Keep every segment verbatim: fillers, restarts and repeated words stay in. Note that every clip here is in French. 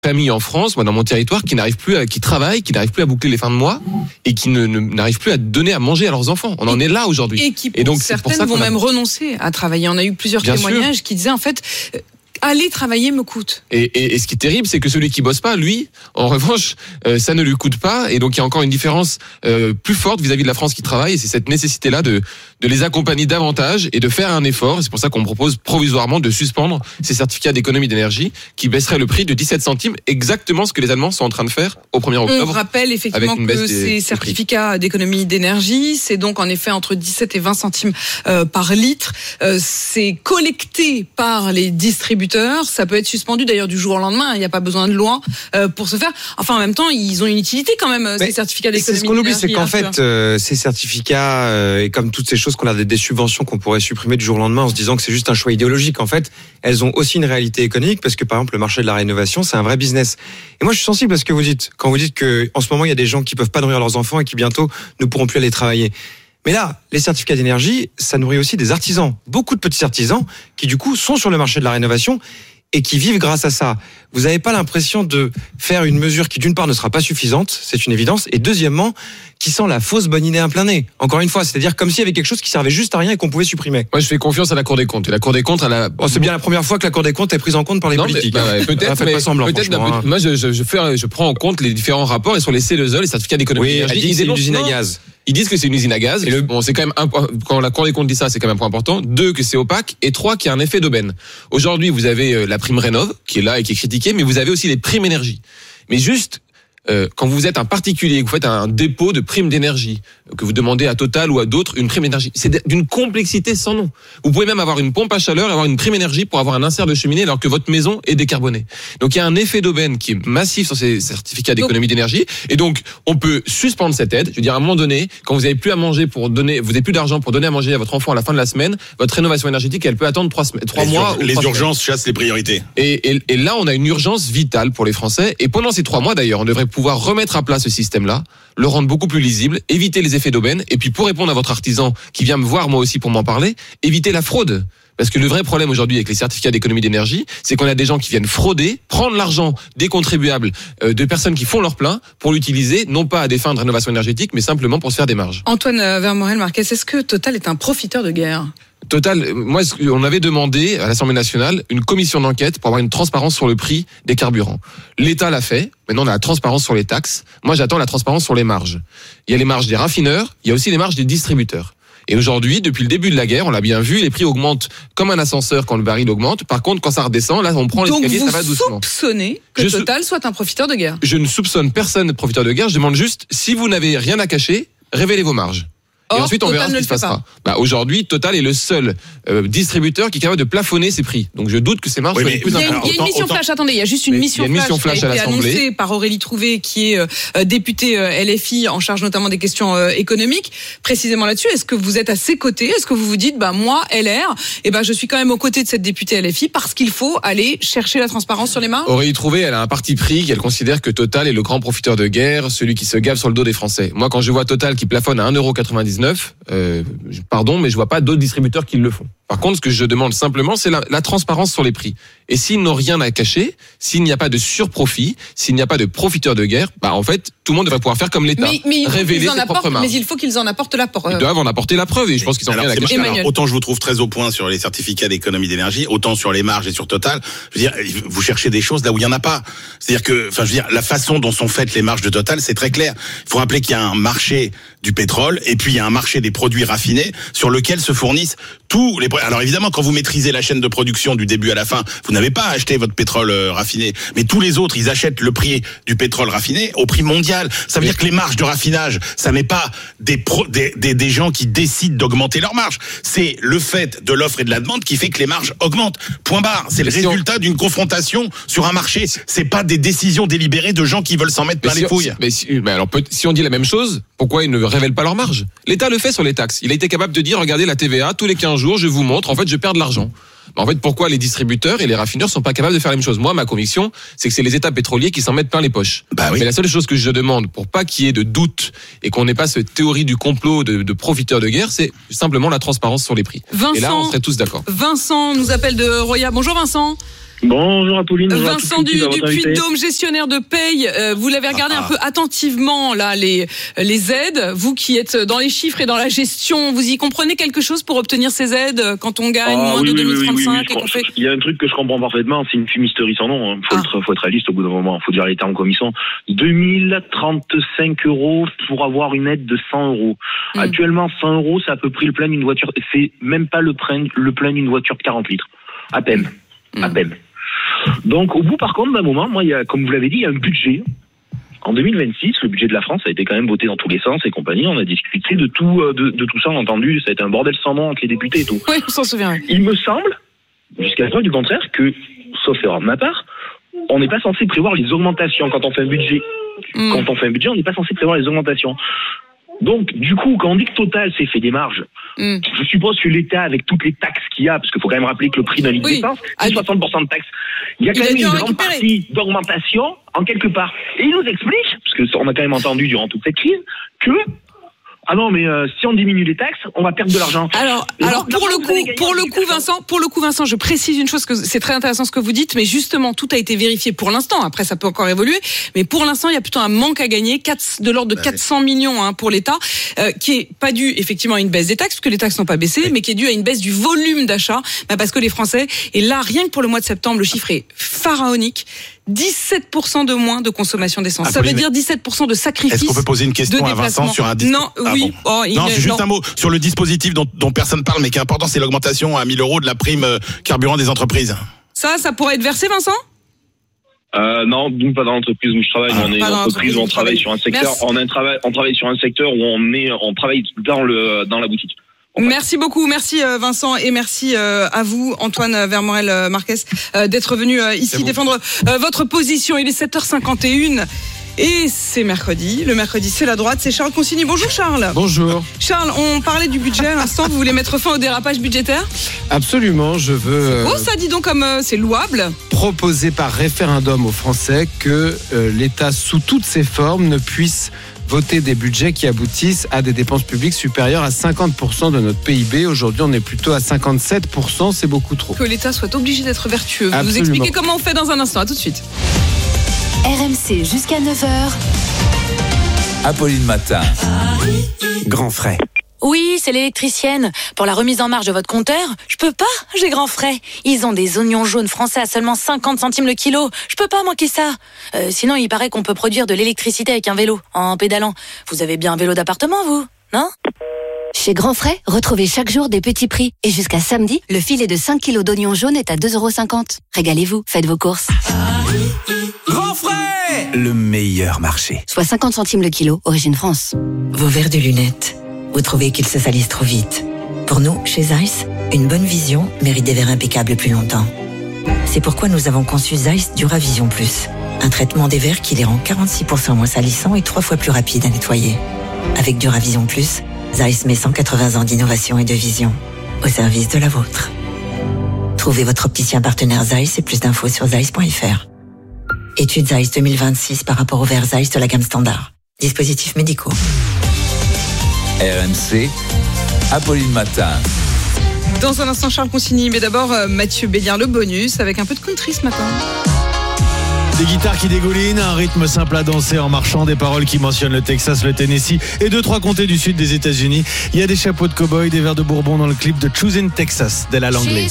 familles en France, moi dans mon territoire, qui n'arrivent plus à, qui travaillent, qui n'arrivent plus à boucler les fins de mois et qui ne, ne n'arrivent plus à donner à manger à leurs enfants. On en est là aujourd'hui. Et qui, pour et donc, certaines, c'est pour ça vont a... même renoncer à travailler. On a eu plusieurs Bien témoignages sûr. qui disaient en fait. Euh, Aller travailler me coûte. Et, et, et ce qui est terrible, c'est que celui qui bosse pas, lui, en revanche, euh, ça ne lui coûte pas. Et donc, il y a encore une différence euh, plus forte vis-à-vis de la France qui travaille. Et c'est cette nécessité-là de, de les accompagner davantage et de faire un effort. Et c'est pour ça qu'on propose provisoirement de suspendre ces certificats d'économie d'énergie qui baisseraient le prix de dix-sept centimes, exactement ce que les Allemands sont en train de faire au premier octobre. On rappelle effectivement que des, ces certificats d'économie d'énergie, c'est donc en effet entre dix-sept et vingt centimes euh, par litre. Euh, c'est collecté par les distributeurs. Ça peut être suspendu d'ailleurs du jour au lendemain. Il n'y a pas besoin de loi euh, pour ce faire. Enfin, en même temps, ils ont une utilité quand même, ces Mais certificats d'économie c'est ce qu'on oublie, d'énergie. c'est qu'en fait, euh, ces certificats euh, et comme toutes ces choses qu'on a des, des subventions qu'on pourrait supprimer du jour au lendemain en se disant que c'est juste un choix idéologique, en fait, elles ont aussi une réalité économique parce que par exemple le marché de la rénovation, c'est un vrai business. Et moi, je suis sensible à ce que vous dites quand vous dites que en ce moment il y a des gens qui peuvent pas nourrir leurs enfants et qui bientôt ne pourront plus aller travailler. Mais là, les certificats d'énergie, ça nourrit aussi des artisans, beaucoup de petits artisans qui du coup sont sur le marché de la rénovation et qui vivent grâce à ça. Vous n'avez pas l'impression de faire une mesure qui, d'une part, ne sera pas suffisante, c'est une évidence, et deuxièmement, qui sent la fausse bonne idée à plein nez. Encore une fois, c'est-à-dire comme s'il y avait quelque chose qui servait juste à rien et qu'on pouvait supprimer. Moi, je fais confiance à la Cour des comptes. Et la Cour des comptes, elle a... Oh, c'est bien la première fois que la Cour des comptes est prise en compte par les non, politiques. Mais, bah, ouais, peut-être, faites mais pas semblant, peut-être. hein. Moi, je, je, je, fais, je prends en compte les différents rapports et sur les C E S E, les certificats d'économie Oui, d'énergie. elle dit que c'est une usine à gaz. Ils disent que c'est une usine à gaz. Et le, bon, c'est quand même un, quand la Cour des comptes dit ça, c'est quand même un point important. Deux, que c'est opaque. Et trois, qu'il y a un effet d'aubaine. Aujourd'hui, vous avez la prime Rénov, qui est là et qui est critiquée, mais vous avez aussi les primes énergie. Mais juste, euh, quand vous êtes un particulier, que vous faites un dépôt de prime d'énergie, que vous demandez à Total ou à d'autres une prime d'énergie, c'est d'une complexité sans nom. Vous pouvez même avoir une pompe à chaleur et avoir une prime énergie pour avoir un insert de cheminée alors que votre maison est décarbonée. Donc il y a un effet d'aubaine qui est massif sur ces certificats d'économie d'énergie. Et donc on peut suspendre cette aide. Je veux dire, à un moment donné, quand vous n'avez plus à manger pour donner, vous n'avez plus d'argent pour donner à manger à votre enfant à la fin de la semaine, votre rénovation énergétique, elle peut attendre trois semaines, trois les mois. Ur- les trois urgences semaines. chassent les priorités. Et, et, et là, on a une urgence vitale pour les Français. Et pendant ces trois mois, d'ailleurs, on devrait pouvoir remettre à plat ce système-là, le rendre beaucoup plus lisible, éviter les effets d'aubaine. Et puis, pour répondre à votre artisan qui vient me voir moi aussi pour m'en parler, éviter la fraude. Parce que le vrai problème aujourd'hui avec les certificats d'économie d'énergie, c'est qu'on a des gens qui viennent frauder, prendre l'argent des contribuables, euh, de personnes qui font leur plein, pour l'utiliser, non pas à des fins de rénovation énergétique, mais simplement pour se faire des marges. Antoine Vermorel-Marquez, est-ce que Total est un profiteur de guerre ? Total, moi, on avait demandé à l'Assemblée nationale une commission d'enquête pour avoir une transparence sur le prix des carburants. L'État l'a fait. Maintenant, on a la transparence sur les taxes. Moi, j'attends la transparence sur les marges. Il y a les marges des raffineurs, il y a aussi les marges des distributeurs. Et aujourd'hui, depuis le début de la guerre, on l'a bien vu, les prix augmentent comme un ascenseur quand le baril augmente. Par contre, quand ça redescend, là, on prend l'escalier, ça va doucement. Donc vous soupçonnez que Je Total soit un profiteur de guerre ? Je ne soupçonne personne de profiteur de guerre. Je demande juste, si vous n'avez rien à cacher, révélez vos marges. Et Or, ensuite, on Total verra ce ne qui le se fait passera. Bah, aujourd'hui, Total est le seul euh, distributeur qui est capable de plafonner ses prix. Donc, je doute que ces marges Oui, soient mais les plus Il y a une, importantes. il y a une Autant- mission autant- flash, attendez, il y a juste une Mais mission il y a une flash, mission flash qui a à été l'Assemblée. annoncée par Aurélie Trouvé, qui est euh, députée euh, L F I en charge notamment des questions euh, économiques. Précisément là-dessus, est-ce que vous êtes à ses côtés ? Est-ce que vous vous dites, bah moi, L R, eh ben je suis quand même aux côtés de cette députée L F I parce qu'il faut aller chercher la transparence sur les marges ? Aurélie Trouvé, elle a un parti pris qu'elle considère que Total est le grand profiteur de guerre, celui qui se gave sur le dos des Français. Moi, quand je vois Total qui plafonne à un euro quatre-vingt-dix-neuf, euh, pardon, mais je vois pas d'autres distributeurs qui le font. Par contre, ce que je demande simplement, c'est la, la transparence sur les prix. Et s'ils n'ont rien à cacher, s'il n'y a pas de surprofit, s'il n'y a pas de profiteur de guerre, bah en fait, tout le monde devrait pouvoir faire comme l'État, mais, mais, il faut révéler qu'ils en ses propres apportent, marges. mais il faut qu'ils en apportent la preuve. Ils doivent en apporter la preuve et je pense qu'ils ont Alors, rien à c'est- cacher. Emmanuel. alors, autant je vous trouve très au point sur les certificats d'économie d'énergie, autant sur les marges et sur Total. Je veux dire, vous cherchez des choses là où il y en a pas. C'est-à-dire que, enfin, je veux dire, la façon dont sont faites les marges de Total, c'est très clair. Il faut rappeler qu'il y a un marché du pétrole et puis il y a un marché des produits raffinés sur lequel se fournissent tous les. Alors évidemment, quand vous maîtrisez la chaîne de production du début à la fin, vous n'avez pas à acheter votre pétrole euh, raffiné. Mais tous les autres, ils achètent le prix du pétrole raffiné au prix mondial. Ça veut dire que les marges de raffinage, ça n'est pas des, pro, des, des, des gens qui décident d'augmenter leurs marges. C'est le fait de l'offre et de la demande qui fait que les marges augmentent. Point barre. C'est le Mais si résultat d'une confrontation sur un marché. C'est pas des décisions délibérées de gens qui veulent s'en mettre plein Mais les si, fouilles. mais si, mais alors, peut- si on dit la même chose, pourquoi ils ne révèlent pas leurs marges ? L'État le fait sur les taxes. Il a été capable de dire, regardez la T V A, tous les quinze jours, je vous montre, en fait, je perds de l'argent. En fait, pourquoi les distributeurs et les raffineurs sont pas capables de faire la même chose ? Moi, ma conviction, c'est que c'est les États pétroliers qui s'en mettent plein les poches. Bah oui. Mais la seule chose que je demande, pour pas qu'il y ait de doute et qu'on n'ait pas cette théorie du complot de, de profiteurs de guerre, c'est simplement la transparence sur les prix. Vincent, et là, on serait tous d'accord. Vincent nous appelle de Roya. Bonjour Vincent. Bonjour Apolline. Bonjour Vincent du, du Puy-de-Dôme, gestionnaire de paye. Euh, vous l'avez regardé ah. un peu attentivement là les les aides. Vous qui êtes dans les chiffres et dans la gestion, vous y comprenez quelque chose pour obtenir ces aides quand on gagne ah, moins oui, de oui, deux mille trente-cinq oui, oui, oui, et qu'on fait... Il y a un truc que je comprends parfaitement, c'est une fumisterie sans nom. Faut, ah. être, faut être réaliste au bout d'un moment. Faut dire les termes comme ils sont. deux mille trente-cinq euros pour avoir une aide de cent euros. Mm. Actuellement, cent euros, c'est à peu près le plein d'une voiture. C'est même pas le plein le plein d'une voiture de quarante litres. À peine. Mm. À peine. Donc, au bout, par contre, d'un moment, moi, il y a, comme vous l'avez dit, il y a un budget. En deux mille vingt-six, le budget de la France a été quand même voté dans tous les sens et compagnie. On a discuté de tout, de, de tout ça, on a entendu. Ça a été un bordel sans nom entre les députés et tout. Oui, on s'en souvient. Il me semble, jusqu'à la preuve du contraire, que, sauf erreur de ma part, on n'est pas censé prévoir les augmentations quand on fait un budget. Mm. Quand on fait un budget, on n'est pas censé prévoir les augmentations. Donc, du coup, quand on dit que Total s'est fait des marges, mm. je suppose que l'État, avec toutes les taxes qu'il y a, parce qu'il faut quand même rappeler que le prix d'un litre oui. d'essence, c'est ah, soixante pour cent de taxes. Il y a quand il même a une grande partie d'augmentation en quelque part. Et il nous explique, parce qu'on a quand même entendu durant toute cette crise, que ah non, mais euh, si on diminue les taxes, on va perdre de l'argent. Alors, et alors pour le coup, pour le coup, Vincent, pour le coup, Vincent, je précise une chose que c'est très intéressant ce que vous dites, mais justement, tout a été vérifié pour l'instant. Après, ça peut encore évoluer, mais pour l'instant, il y a plutôt un manque à gagner, quatre, de l'ordre de bah, quatre cents oui. millions hein, pour l'État, euh, qui est pas dû effectivement à une baisse des taxes, parce que les taxes n'ont pas baissé, oui. mais qui est dû à une baisse du volume d'achat, bah, parce que les Français, et là, rien que pour le mois de septembre, le chiffre est pharaonique. dix-sept pour cent de moins de consommation d'essence. Ah, ça veut dire dix-sept pour cent de sacrifice. Est-ce qu'on peut poser une question à Vincent sur un dispositif? Non, oui. Ah, bon. oh, il non, est, juste non. un mot sur le dispositif dont, dont personne parle, mais qui est important, c'est l'augmentation à mille euros de la prime carburant des entreprises. Ça, ça pourrait être versé, Vincent? Euh, non, nous pas dans l'entreprise où je travaille. Ah, on est une entreprise où on travaille sur un secteur. On, a un travail, on travaille sur un secteur où on est, on travaille dans le dans la boutique. Okay. Merci beaucoup, merci Vincent et merci à vous Antoine Vermorel-Marquez d'être venu ici défendre votre position. Il est sept heures cinquante et une et c'est mercredi. Le mercredi c'est la droite, c'est Charles Consigny. Bonjour Charles. Bonjour. Charles, on parlait du budget à l'instant, vous voulez mettre fin au dérapage budgétaire? Absolument, je veux... Oh ça dit donc comme euh, c'est louable. Proposer par référendum aux Français que euh, l'État sous toutes ses formes ne puisse voter des budgets qui aboutissent à des dépenses publiques supérieures à cinquante pour cent de notre P I B. Aujourd'hui, on est plutôt à cinquante-sept pour cent, c'est beaucoup trop. Que l'État soit obligé d'être vertueux. Vous Absolument. nous expliquez comment on fait dans un instant. À tout de suite. R M C jusqu'à neuf heures. Apolline Matin. Grand frais. Oui, c'est l'électricienne. Pour la remise en marge de votre compteur, je peux pas, j'ai grand frais. Ils ont des oignons jaunes français à seulement cinquante centimes le kilo. Je peux pas manquer ça. Euh, sinon, il paraît qu'on peut produire de l'électricité avec un vélo, en pédalant. Vous avez bien un vélo d'appartement, vous, non ? Chez Grand Frais, retrouvez chaque jour des petits prix. Et jusqu'à samedi, le filet de cinq kilos d'oignons jaunes est à deux euros cinquante. Régalez-vous, faites vos courses. Grand Frais, le meilleur marché. Soit cinquante centimes le kilo, origine France. Vos verres de lunettes, vous trouvez qu'ils se salissent trop vite. Pour nous, chez Zeiss, une bonne vision mérite des verres impeccables plus longtemps. C'est pourquoi nous avons conçu Zeiss Duravision Plus. Un traitement des verres qui les rend quarante-six pour cent moins salissants et trois fois plus rapides à nettoyer. Avec Duravision Plus, Zeiss met cent quatre-vingts ans d'innovation et de vision au service de la vôtre. Trouvez votre opticien partenaire Zeiss et plus d'infos sur zeiss point f r. Étude Zeiss deux mille vingt-six par rapport aux verres Zeiss de la gamme standard. Dispositifs médicaux. R M C, Apolline Matin. Dans un instant, Charles Consigny, mais d'abord euh, Mathieu Béliard, le bonus, avec un peu de country ce matin. Des guitares qui dégoulinent, un rythme simple à danser en marchant, des paroles qui mentionnent le Texas, le Tennessee et deux, trois comtés du sud des États-Unis. Il y a des chapeaux de cow-boy, des verres de bourbon dans le clip de Choosing Texas d'Ella Langley.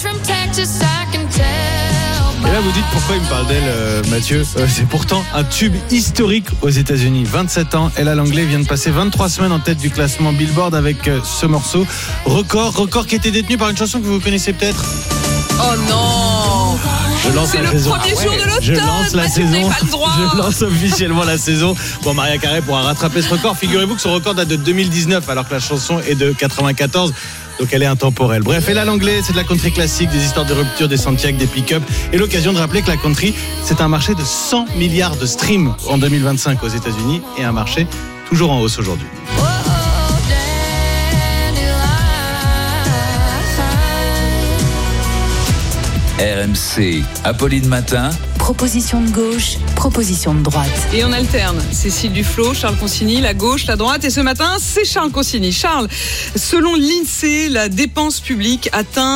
Et là, vous dites pourquoi il me parle d'elle, euh, Mathieu. Euh, c'est pourtant un tube historique aux États-Unis. vingt-sept ans, Ella Langley vient de passer vingt-trois semaines en tête du classement Billboard avec euh, ce morceau. Record, record qui était détenu par une chanson que vous connaissez peut-être. Oh non! Je lance c'est la le saison. premier Ah jour ouais. de l'automne. Je lance la Mathieu, saison. pas le droit. Je lance officiellement la saison. Bon, Maria Carey pourra rattraper ce record. Figurez-vous que ce record date de deux mille dix-neuf, alors que la chanson est de quatre-vingt-quatorze. Donc elle est intemporelle. Bref, Ella Langley, c'est de la country classique, des histoires de rupture, des Santiago, des pick-up. Et l'occasion de rappeler que la country, c'est un marché de cent milliards de streams en deux mille vingt-cinq aux États-Unis et un marché toujours en hausse aujourd'hui. R M C, Apolline Matin. Proposition de gauche, proposition de droite. Et on alterne. Cécile Duflot, Charles Consigny, la gauche, la droite. Et ce matin, c'est Charles Consigny. Charles, selon l'INSEE, la dépense publique atteint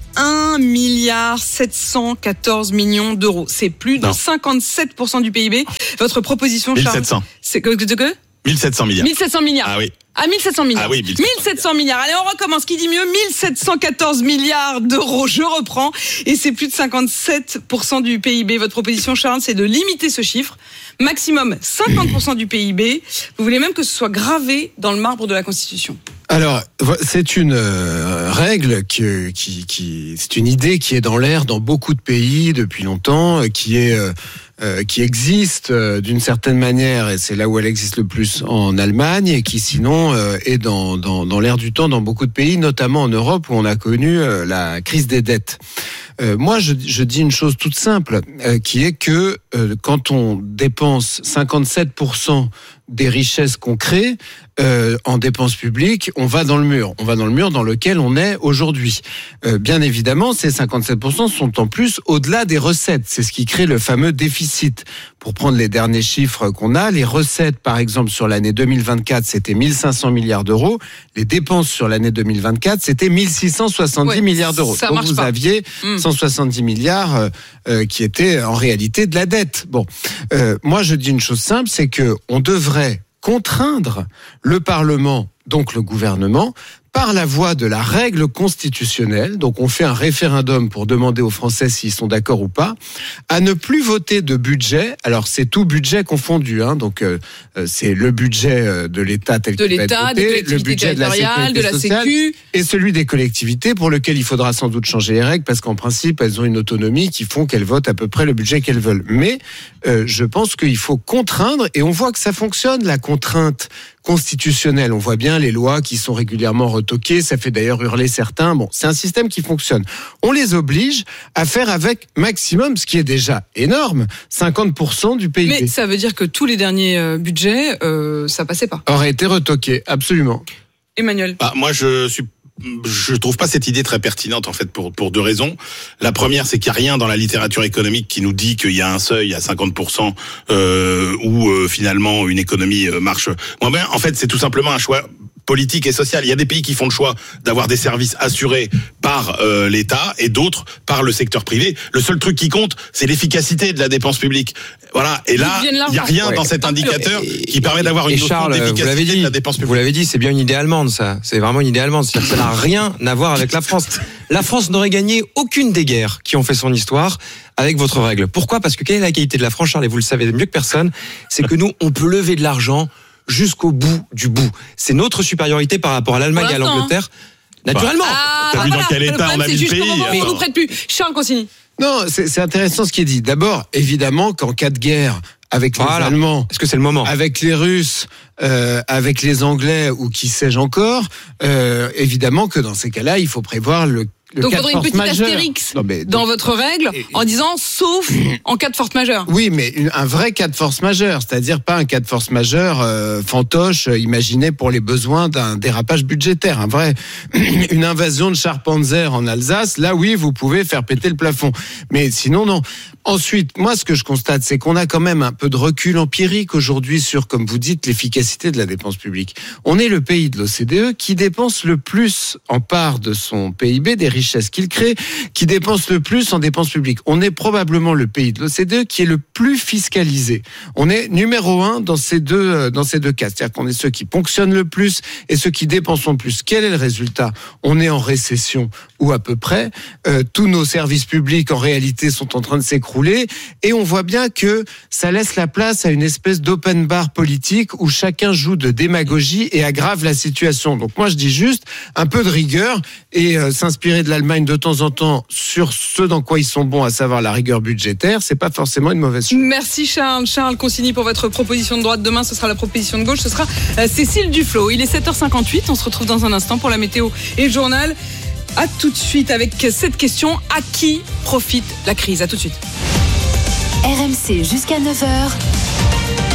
un milliard sept cent quatorze millions d'euros. C'est plus de Non. cinquante-sept pour cent du P I B. Votre proposition, Charles, mille sept cents. c'est que, que, que mille sept cents milliards. mille sept cents milliards. Ah oui. Ah, mille sept cents milliards. Ah oui, mille sept cents mille sept cents milliards. Allez, on recommence. Qui dit mieux? mille sept cent quatorze milliards d'euros. Je reprends. Et c'est plus de cinquante-sept pour cent du P I B. Votre proposition, Charles, c'est de limiter ce chiffre. Maximum cinquante pour cent du P I B. Vous voulez même que ce soit gravé dans le marbre de la Constitution. Alors, c'est une euh, règle qui, qui, qui, c'est une idée qui est dans l'air dans beaucoup de pays depuis longtemps, qui est euh, euh, qui existe euh, d'une certaine manière, et c'est là où elle existe le plus en Allemagne, et qui sinon euh, est dans, dans, dans l'air du temps dans beaucoup de pays, notamment en Europe où on a connu euh, la crise des dettes. Euh, moi, je, je dis une chose toute simple, euh, qui est que euh, quand on dépense cinquante-sept pour cent des richesses qu'on crée euh, en dépenses publiques, on va dans le mur. On va dans le mur dans lequel on est aujourd'hui. Euh, bien évidemment, ces cinquante-sept pour cent sont en plus au-delà des recettes. C'est ce qui crée le fameux déficit. Pour prendre les derniers chiffres qu'on a, les recettes, par exemple, sur l'année deux mille vingt-quatre, c'était mille cinq cents milliards d'euros. Les dépenses sur l'année deux mille vingt-quatre, c'était mille six cent soixante-dix Ouais, milliards d'euros. ça Donc marche vous pas. aviez Mm. cent soixante-dix milliards euh, euh, qui étaient en réalité de la dette. Bon, euh, moi je dis une chose simple, c'est que on devrait contraindre le Parlement, donc le gouvernement, par la voie de la règle constitutionnelle, donc on fait un référendum pour demander aux Français s'ils sont d'accord ou pas, à ne plus voter de budget. Alors c'est tout budget confondu, hein, donc euh, c'est le budget de l'État tel De qu'il va être l'État, des voté, le collectivités budget de la territoriales, de sécurité la sociale Sécu. et celui des collectivités pour lequel il faudra sans doute changer les règles parce qu'en principe elles ont une autonomie qui font qu'elles votent à peu près le budget qu'elles veulent. Mais euh, je pense qu'il faut contraindre et on voit que ça fonctionne la contrainte constitutionnelle. On voit bien les lois qui sont régulièrement retoquées, ça fait d'ailleurs hurler certains. Bon, c'est un système qui fonctionne. On les oblige à faire avec maximum, ce qui est déjà énorme, cinquante pour cent du P I B. Mais ça veut dire que tous les derniers euh, budgets, euh, ça passait pas. Aurait été retoqué, absolument. Emmanuel. Bah, moi, je suis je trouve pas cette idée très pertinente en fait pour pour deux raisons. La première, c'est qu'il n'y a rien dans la littérature économique qui nous dit qu'il y a un seuil à cinquante pour cent euh, où euh, finalement une économie euh, marche moins bien. En fait, c'est tout simplement un choix politique et social. Il y a des pays qui font le choix d'avoir des services assurés par euh, l'État et d'autres par le secteur privé. Le seul truc qui compte, c'est l'efficacité de la dépense publique. Voilà. Et là, il n'y a rien ouais. dans cet indicateur et, qui permet d'avoir une et notion Charles, d'efficacité vous l'avez dit, de la dépense publique. Vous l'avez dit, c'est bien une idée allemande, ça. C'est vraiment une idée allemande. C'est-à-dire que ça n'a rien à voir avec la France. La France n'aurait gagné aucune des guerres qui ont fait son histoire avec votre règle. Pourquoi ? Parce que quelle est la qualité de la France, Charles, et vous le savez mieux que personne, c'est que nous, on peut lever de l'argent jusqu'au bout du bout. C'est notre supériorité par rapport à l'Allemagne et à l'Angleterre. Naturellement. Ah, T'as vu dans quel état on a mis le pays ? On ne nous prête plus. Charles Consigny. Non, c'est, c'est intéressant ce qui est dit. D'abord, évidemment, qu'en cas de guerre avec les voilà. Allemands, est-ce que c'est le moment ? Avec les Russes, euh, avec les Anglais ou qui sais-je encore, euh, évidemment que dans ces cas-là, il faut prévoir le Le donc, il faudrait une petite majeure. astérix non, mais, dans donc, votre règle en disant sauf en cas de force majeure. Oui, mais une, un vrai cas de force majeure, c'est-à-dire pas un cas de force majeure euh, fantoche euh, imaginé pour les besoins d'un dérapage budgétaire. Un vrai, une invasion de chars Panzer en Alsace, là oui, vous pouvez faire péter le plafond. Mais sinon, non. Ensuite, moi, ce que je constate, c'est qu'on a quand même un peu de recul empirique aujourd'hui sur, comme vous dites, l'efficacité de la dépense publique. On est le pays de l'O C D E qui dépense le plus en part de son P I B des richesses qu'il crée, qui dépense le plus en dépenses publiques. On est probablement le pays de l'O C D E qui est le plus fiscalisé. On est numéro un dans ces deux, dans ces deux cas. C'est-à-dire qu'on est ceux qui ponctionnent le plus et ceux qui dépensent le plus. Quel est le résultat ? On est en récession ou à peu près. Euh, tous nos services publics, en réalité, sont en train de s'écrouler. Et on voit bien que ça laisse la place à une espèce d'open bar politique où chacun joue de démagogie et aggrave la situation. Donc moi, je dis juste un peu de rigueur et euh, s'inspirer de l'Allemagne de temps en temps sur ce dans quoi ils sont bons, à savoir la rigueur budgétaire, c'est pas forcément une mauvaise chose. Merci Charles. Charles Consigny pour votre proposition de droite. Demain, ce sera la proposition de gauche. Ce sera euh, Cécile Duflot. Il est sept heures cinquante-huit. On se retrouve dans un instant pour la météo et le journal. À tout de suite avec cette question. À qui profite la crise ? À tout de suite. R M C jusqu'à neuf heures.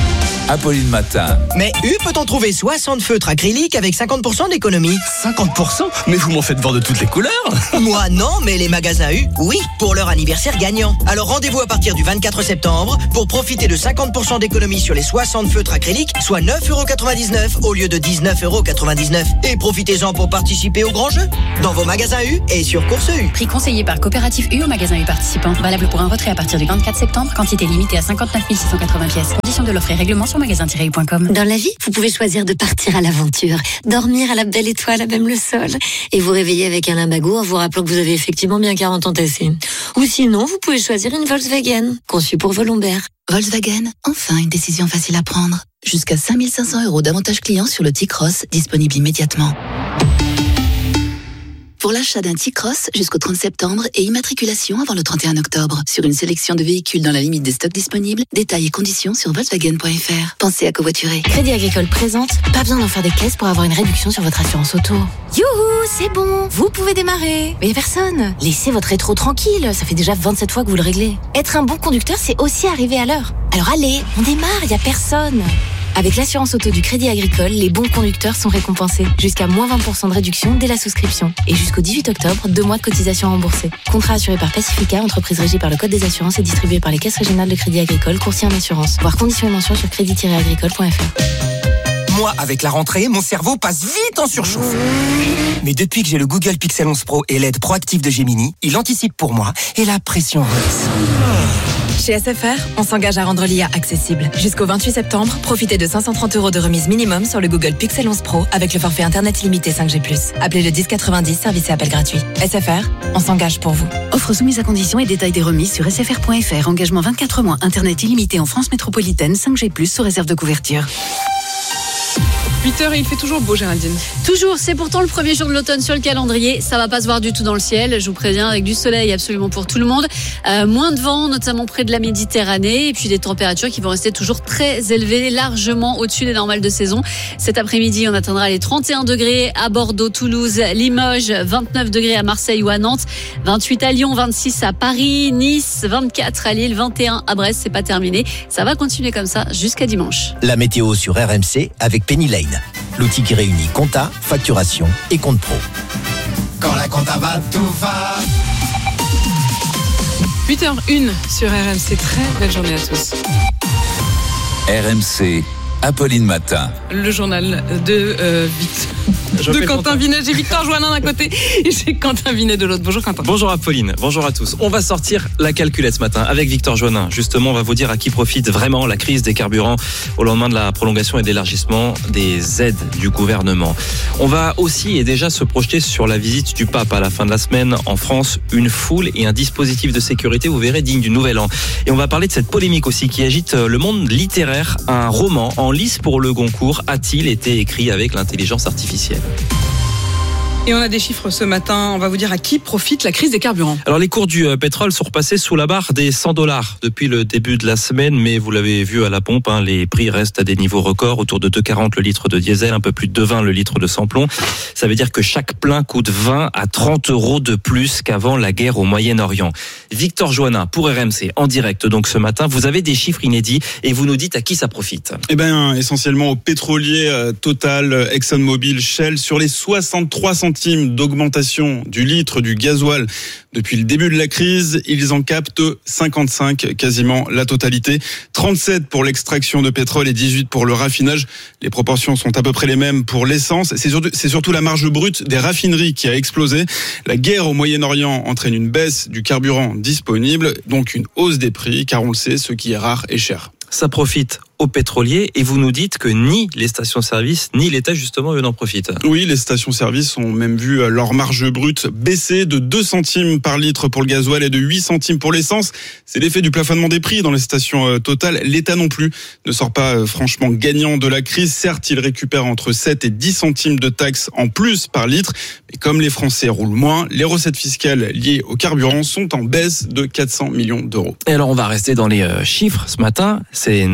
Apolline Matin. Mais U peut en trouver soixante feutres acryliques avec cinquante pour cent d'économie. cinquante pour cent? Mais vous m'en faites voir de toutes les couleurs. Moi non, mais les magasins U, oui, pour leur anniversaire gagnant. Alors rendez-vous à partir du vingt-quatre septembre pour profiter de cinquante pour cent d'économie sur les soixante feutres acryliques, soit neuf euros quatre-vingt-dix-neuf au lieu de dix-neuf euros quatre-vingt-dix-neuf. Et profitez-en pour participer au grand jeu dans vos magasins U et sur Course U. Prix conseillé par Coopérative U au magasin U participant. Valable pour un retrait à partir du vingt-quatre septembre. Quantité limitée à cinquante-neuf mille six cent quatre-vingts pièces. Conditions de l'offre et règlement sur magasin tiret u point com. Dans la vie, vous pouvez choisir de partir à l'aventure, dormir à la belle étoile à même le sol et vous réveiller avec un limbago en vous rappelant que vous avez effectivement bien quarante ans tassés. Ou sinon, vous pouvez choisir une Volkswagen, conçue pour vos lombaires. Volkswagen, enfin une décision facile à prendre. Jusqu'à cinq mille cinq cents euros d'avantages clients sur le T-Cross, disponible immédiatement. Pour l'achat d'un T-Cross jusqu'au trente septembre et immatriculation avant le trente et un octobre. Sur une sélection de véhicules dans la limite des stocks disponibles, détails et conditions sur volkswagen point f r. Pensez à covoiturer. Crédit Agricole présente, pas besoin d'en faire des caisses pour avoir une réduction sur votre assurance auto. Youhou, c'est bon, vous pouvez démarrer. Mais y a personne. Laissez votre rétro tranquille, ça fait déjà vingt-sept fois que vous le réglez. Être un bon conducteur, c'est aussi arriver à l'heure. Alors allez, on démarre, y a personne. Avec l'assurance auto du Crédit Agricole, les bons conducteurs sont récompensés. Jusqu'à moins vingt pour cent de réduction dès la souscription. Et jusqu'au dix-huit octobre, deux mois de cotisation remboursée. Contrat assuré par Pacifica, entreprise régie par le Code des assurances et distribué par les caisses régionales de Crédit Agricole, courtier en assurance. Voir conditions et mentions sur crédit tiret agricole point f r. Moi, avec la rentrée, mon cerveau passe vite en surchauffe. Mais depuis que j'ai le Google Pixel onze Pro et l'aide proactive de Gemini, il anticipe pour moi et la pression redescend. Chez S F R, on s'engage à rendre l'I A accessible. Jusqu'au vingt-huit septembre, profitez de cinq cent trente euros de remise minimum sur le Google Pixel onze Pro avec le forfait Internet illimité cinq G plus. Appelez le dix quatre-vingt-dix, service et appel gratuit. S F R, on s'engage pour vous. Offre soumise à conditions et détails des remises sur s f r point f r. Engagement vingt-quatre mois, Internet illimité en France métropolitaine, cinq G plus, sous réserve de couverture. huit heures et il fait toujours beau, Géraldine. Toujours, c'est pourtant le premier jour de l'automne sur le calendrier. Ça va pas se voir du tout dans le ciel, je vous préviens, avec du soleil absolument pour tout le monde. Euh, moins de vent, notamment près de la Méditerranée, et puis des températures qui vont rester toujours très élevées, largement au-dessus des normales de saison. Cet après-midi, on atteindra les trente et un degrés à Bordeaux, Toulouse, Limoges, vingt-neuf degrés à Marseille ou à Nantes, vingt-huit à Lyon, vingt-six à Paris, Nice, vingt-quatre à Lille, vingt et un à Brest. C'est pas terminé. Ça va continuer comme ça jusqu'à dimanche. La météo sur R M C avec Penny Lane. L'outil qui réunit compta, facturation et compte pro. Quand la compta va, tout va. huit heures une sur R M C. Très belle journée à tous. R M C, Apolline Matin. Le journal de, euh, de Quentin Vinet. J'ai Victor Joannin d'un côté et j'ai Quentin Vinet de l'autre. Bonjour Quentin. Bonjour Apolline, bonjour à tous. On va sortir la calculette ce matin avec Victor Joannin. Justement, on va vous dire à qui profite vraiment la crise des carburants au lendemain de la prolongation et de l'élargissement des aides du gouvernement. On va aussi et déjà se projeter sur la visite du pape à la fin de la semaine en France. Une foule et un dispositif de sécurité, vous verrez, digne du nouvel an. Et on va parler de cette polémique aussi qui agite le monde littéraire. Un roman en lice pour le Goncourt a-t-il été écrit avec l'intelligence artificielle ? Et on a des chiffres ce matin. On va vous dire à qui profite la crise des carburants. Alors les cours du pétrole sont repassés sous la barre des cent dollars depuis le début de la semaine, mais vous l'avez vu à la pompe, hein, les prix restent à des niveaux records, autour de deux virgule quarante le litre de diesel, un peu plus de deux virgule vingt le litre de sans-plomb. Ça veut dire que chaque plein coûte vingt à trente euros de plus qu'avant la guerre au Moyen-Orient. Victor Joannin pour R M C en direct donc ce matin. Vous avez des chiffres inédits et vous nous dites à qui ça profite. Eh bien essentiellement aux pétroliers euh, Total, ExxonMobil, Shell sur les soixante-trois centimes d'augmentation du litre du gasoil depuis le début de la crise, ils en captent cinquante-cinq, quasiment la totalité. trente-sept pour l'extraction de pétrole et dix-huit pour le raffinage. Les proportions sont à peu près les mêmes pour l'essence. C'est surtout, c'est surtout la marge brute des raffineries qui a explosé. La guerre au Moyen-Orient entraîne une baisse du carburant disponible, donc une hausse des prix, car on le sait, ce qui est rare est cher. Ça profite aux pétroliers et vous nous dites que ni les stations-service ni l'État justement eux n'en profitent. Oui, les stations-service ont même vu leur marge brute baisser de deux centimes par litre pour le gasoil et de huit centimes pour l'essence. C'est l'effet du plafonnement des prix dans les stations Total. L'État non plus ne sort pas franchement gagnant de la crise. Certes, il récupère entre sept et dix centimes de taxes en plus par litre. Mais comme les Français roulent moins, les recettes fiscales liées au carburant sont en baisse de quatre cents millions d'euros. Et alors on va rester dans les chiffres ce matin. Ces nouvelles aides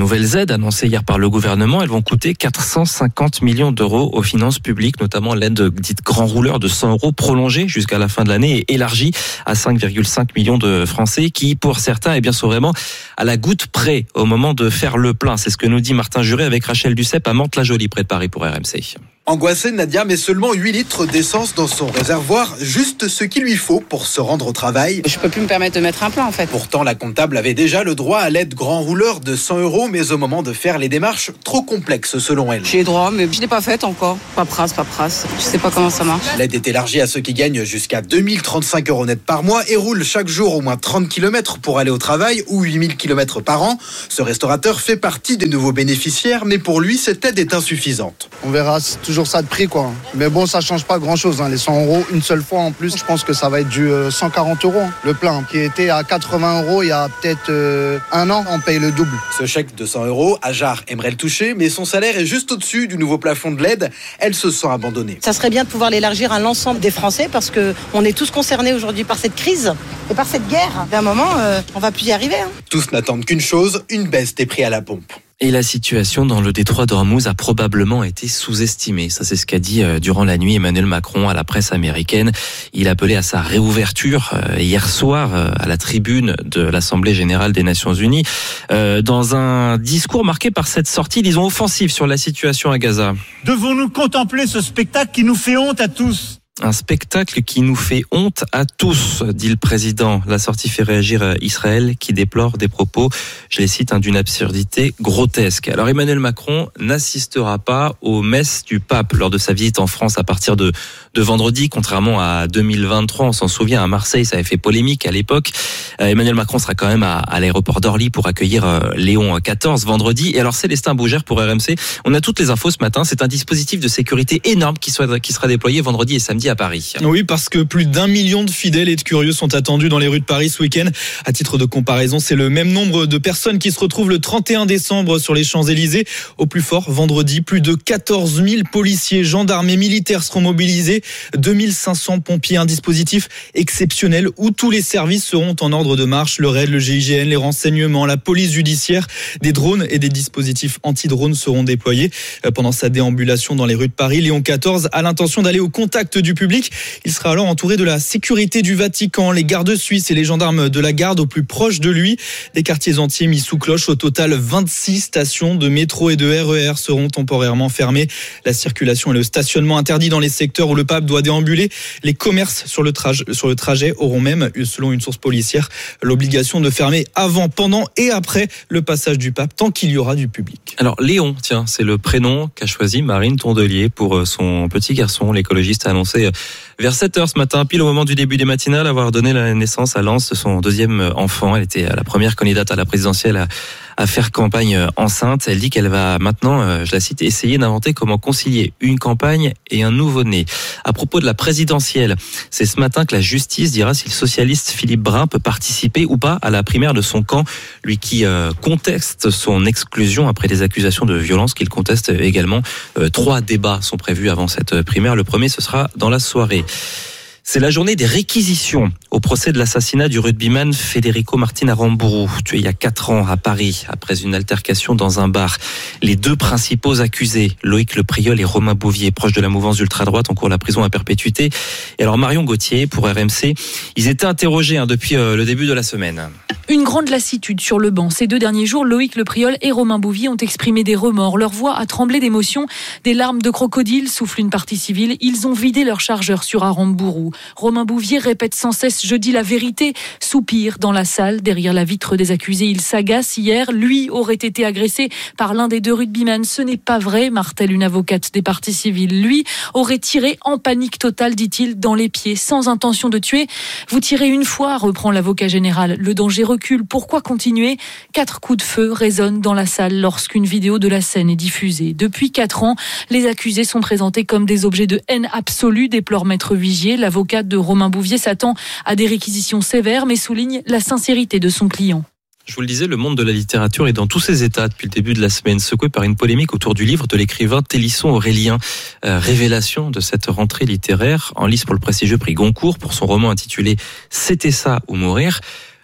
aides annoncées hier par le gouvernement, elles vont coûter quatre cent cinquante millions d'euros aux finances publiques, notamment l'aide dite grand rouleur de cent euros prolongée jusqu'à la fin de l'année et élargie à cinq virgule cinq millions de Français qui, pour certains, eh bien, sont vraiment à la goutte près au moment de faire le plein. C'est ce que nous dit Martin Juret avec Rachel Duceppe à Mantes-la-Jolie, près de Paris pour R M C. Angoissée, Nadia met seulement huit litres d'essence dans son réservoir, juste ce qu'il lui faut pour se rendre au travail. Je peux plus me permettre de mettre un plein en fait. Pourtant, la comptable avait déjà le droit à l'aide grand rouleur de cent euros, mais au moment de faire les démarches, trop complexes selon elle. J'ai droit, mais je l'ai pas faite encore. Paperasse, paperasse. Je sais pas comment ça marche. L'aide est élargie à ceux qui gagnent jusqu'à deux mille trente-cinq euros net par mois et roulent chaque jour au moins trente kilomètres pour aller au travail ou huit mille kilomètres par an. Ce restaurateur fait partie des nouveaux bénéficiaires, mais pour lui, cette aide est insuffisante. On verra, c'est toujours ça de prix quoi. Mais bon, ça change pas grand chose, hein. Les cent euros, une seule fois en plus, je pense que ça va être du euh, cent quarante euros. Hein. Le plein, qui était à quatre-vingts euros il y a peut-être euh, un an, on paye le double. Ce chèque de cent euros, Ajar aimerait le toucher, mais son salaire est juste au-dessus du nouveau plafond de l'aide. Elle se sent abandonnée. Ça serait bien de pouvoir l'élargir à l'ensemble des Français parce qu'on est tous concernés aujourd'hui par cette crise et par cette guerre. D'un moment, euh, on va plus y arriver. Hein. Tous n'attendent qu'une chose, une baisse des prix à la pompe. Et la situation dans le détroit d'Ormuz a probablement été sous-estimée. Ça, c'est ce qu'a dit euh, durant la nuit Emmanuel Macron à la presse américaine. Il appelait à sa réouverture euh, hier soir euh, à la tribune de l'Assemblée générale des Nations Unies, euh, dans un discours marqué par cette sortie, disons, offensive sur la situation à Gaza. Devons-nous contempler ce spectacle qui nous fait honte à tous ? Un spectacle qui nous fait honte à tous, dit le président. La sortie fait réagir Israël qui déplore des propos, je les cite, hein, d'une absurdité grotesque. Alors Emmanuel Macron n'assistera pas aux messes du pape lors de sa visite en France à partir de, de vendredi, contrairement à deux mille vingt-trois. On s'en souvient, à Marseille, ça avait fait polémique à l'époque. Euh, Emmanuel Macron sera quand même à, à l'aéroport d'Orly pour accueillir euh, Léon quatorze vendredi. Et alors Célestin Bougère pour R M C, on a toutes les infos ce matin. C'est un dispositif de sécurité énorme qui, soit, qui sera déployé vendredi et samedi à Paris. Oui, parce que plus d'un million de fidèles et de curieux sont attendus dans les rues de Paris ce week-end. À titre de comparaison, c'est le même nombre de personnes qui se retrouvent le trente et un décembre sur les Champs-Élysées. Au plus fort, vendredi, plus de quatorze mille policiers, gendarmes et militaires seront mobilisés. deux mille cinq cents pompiers, un dispositif exceptionnel où tous les services seront en ordre de marche. Le R A I D, le G I G N, les renseignements, la police judiciaire, des drones et des dispositifs anti-drones seront déployés. Pendant sa déambulation dans les rues de Paris, Léon quatorze a l'intention d'aller au contact du public. Il sera alors entouré de la sécurité du Vatican, les gardes suisses et les gendarmes de la garde au plus proche de lui. Des quartiers entiers mis sous cloche. Au total, vingt-six stations de métro et de R E R seront temporairement fermées. La circulation et le stationnement interdits dans les secteurs où le pape doit déambuler. Les commerces sur le, trajet, sur le trajet auront même, selon une source policière, l'obligation de fermer avant, pendant et après le passage du pape, tant qu'il y aura du public. Alors Léon, tiens, c'est le prénom qu'a choisi Marine Tondelier pour son petit garçon. L'écologiste a annoncé vers sept heures ce matin, pile au moment du début des matinales, avoir donné la naissance à Lance, son deuxième enfant. Elle était la première candidate à la présidentielle à, à faire campagne enceinte. Elle dit qu'elle va maintenant, je la cite, essayer d'inventer comment concilier une campagne et un nouveau-né. À propos de la présidentielle, c'est ce matin que la justice dira si le socialiste Philippe Brun peut participer ou pas à la primaire de son camp, lui qui euh, conteste son exclusion après des accusations de violence qu'il conteste également. Euh, trois débats sont prévus avant cette primaire. Le premier, ce sera dans la soirée. C'est la journée des réquisitions au procès de l'assassinat du rugbyman Federico Martin Aramburu, tué il y a quatre ans à Paris après une altercation dans un bar. Les deux principaux accusés, Loïc Le Priol et Romain Bouvier, proches de la mouvance d'ultra-droite, encourent la prison à perpétuité. Et alors Marion Gauthier pour R M C, ils étaient interrogés hein, depuis euh, le début de la semaine. Une grande lassitude sur le banc. Ces deux derniers jours, Loïc Le Priol et Romain Bouvier ont exprimé des remords. Leur voix a tremblé d'émotion. Des larmes de crocodile souffle une partie civile. Ils ont vidé leur chargeur sur Aramburu. Romain Bouvier répète sans cesse « Je dis la vérité », soupire dans la salle. Derrière la vitre des accusés, il s'agace. Hier, lui aurait été agressé par l'un des deux rugbyman. Ce n'est pas vrai, martèle une avocate des parties civiles. Lui aurait tiré en panique totale, dit-il, dans les pieds, sans intention de tuer. Vous tirez une fois, reprend l'avocat général. Le danger recule. Pourquoi continuer ? Quatre coups de feu résonnent dans la salle lorsqu'une vidéo de la scène est diffusée. Depuis quatre ans, les accusés sont présentés comme des objets de haine absolue, déplore Maître Vigier. L'avocate de Romain Bouvier s'attend à des réquisitions sévères, mais souligne la sincérité de son client. Je vous le disais, le monde de la littérature est dans tous ses états depuis le début de la semaine, secoué par une polémique autour du livre de l'écrivain Télisson Aurélien. Euh, révélation de cette rentrée littéraire, en lice pour le prestigieux prix Goncourt pour son roman intitulé « C'était ça ou mourir ».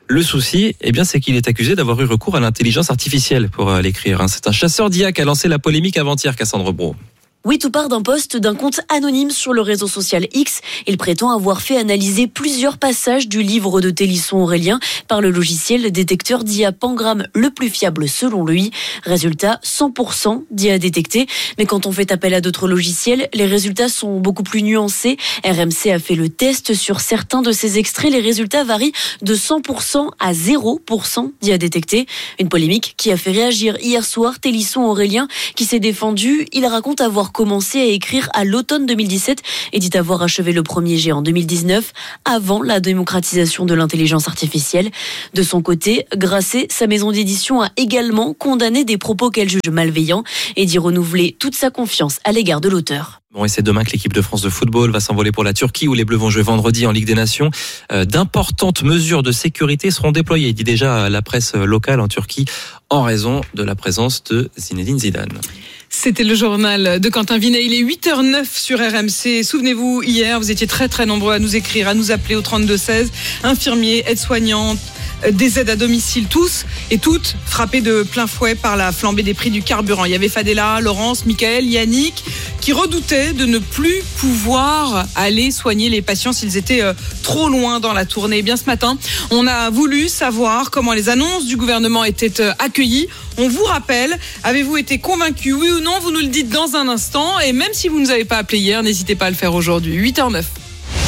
Le souci, eh bien, c'est qu'il est accusé d'avoir eu recours à l'intelligence artificielle pour euh, l'écrire. Hein. C'est un chasseur d'I A qui a lancé la polémique avant-hier, Cassandre Brault. Oui, tout part d'un post d'un compte anonyme sur le réseau social X. Il prétend avoir fait analyser plusieurs passages du livre de Télisson Aurélien par le logiciel détecteur d'I A Pangram le plus fiable selon lui. Résultat, cent pour cent d'I A détecté. Mais quand on fait appel à d'autres logiciels, les résultats sont beaucoup plus nuancés. R M C a fait le test sur certains de ces extraits. Les résultats varient de cent pour cent à zéro pour cent d'I A détecté. Une polémique qui a fait réagir hier soir Télisson Aurélien qui s'est défendu. Il raconte avoir commencé à écrire à l'automne deux mille dix-sept et dit avoir achevé le premier jet en deux mille dix-neuf, avant la démocratisation de l'intelligence artificielle. De son côté, Grasset, sa maison d'édition, a également condamné des propos qu'elle juge malveillants et dit renouveler toute sa confiance à l'égard de l'auteur. Bon, et c'est demain que l'équipe de France de football va s'envoler pour la Turquie où les Bleus vont jouer vendredi en Ligue des Nations. Euh, d'importantes mesures de sécurité seront déployées, dit déjà la presse locale en Turquie, en raison de la présence de Zinedine Zidane. C'était le journal de Quentin Vinet. Il est huit heures neuf sur R M C. Souvenez-vous, hier, vous étiez très très nombreux à nous écrire, à nous appeler au trente-deux seize. Infirmiers, aides-soignantes, des aides à domicile, tous et toutes frappés de plein fouet par la flambée des prix du carburant. Il y avait Fadela, Laurence, Michael, Yannick qui redoutaient de ne plus pouvoir aller soigner les patients s'ils étaient trop loin dans la tournée. Et bien ce matin, on a voulu savoir comment les annonces du gouvernement étaient accueillies. On vous rappelle, avez-vous été convaincu, oui ou non? Vous nous le dites dans un instant. Et même si vous ne nous avez pas appelé hier, n'hésitez pas à le faire aujourd'hui. huit heures neuf.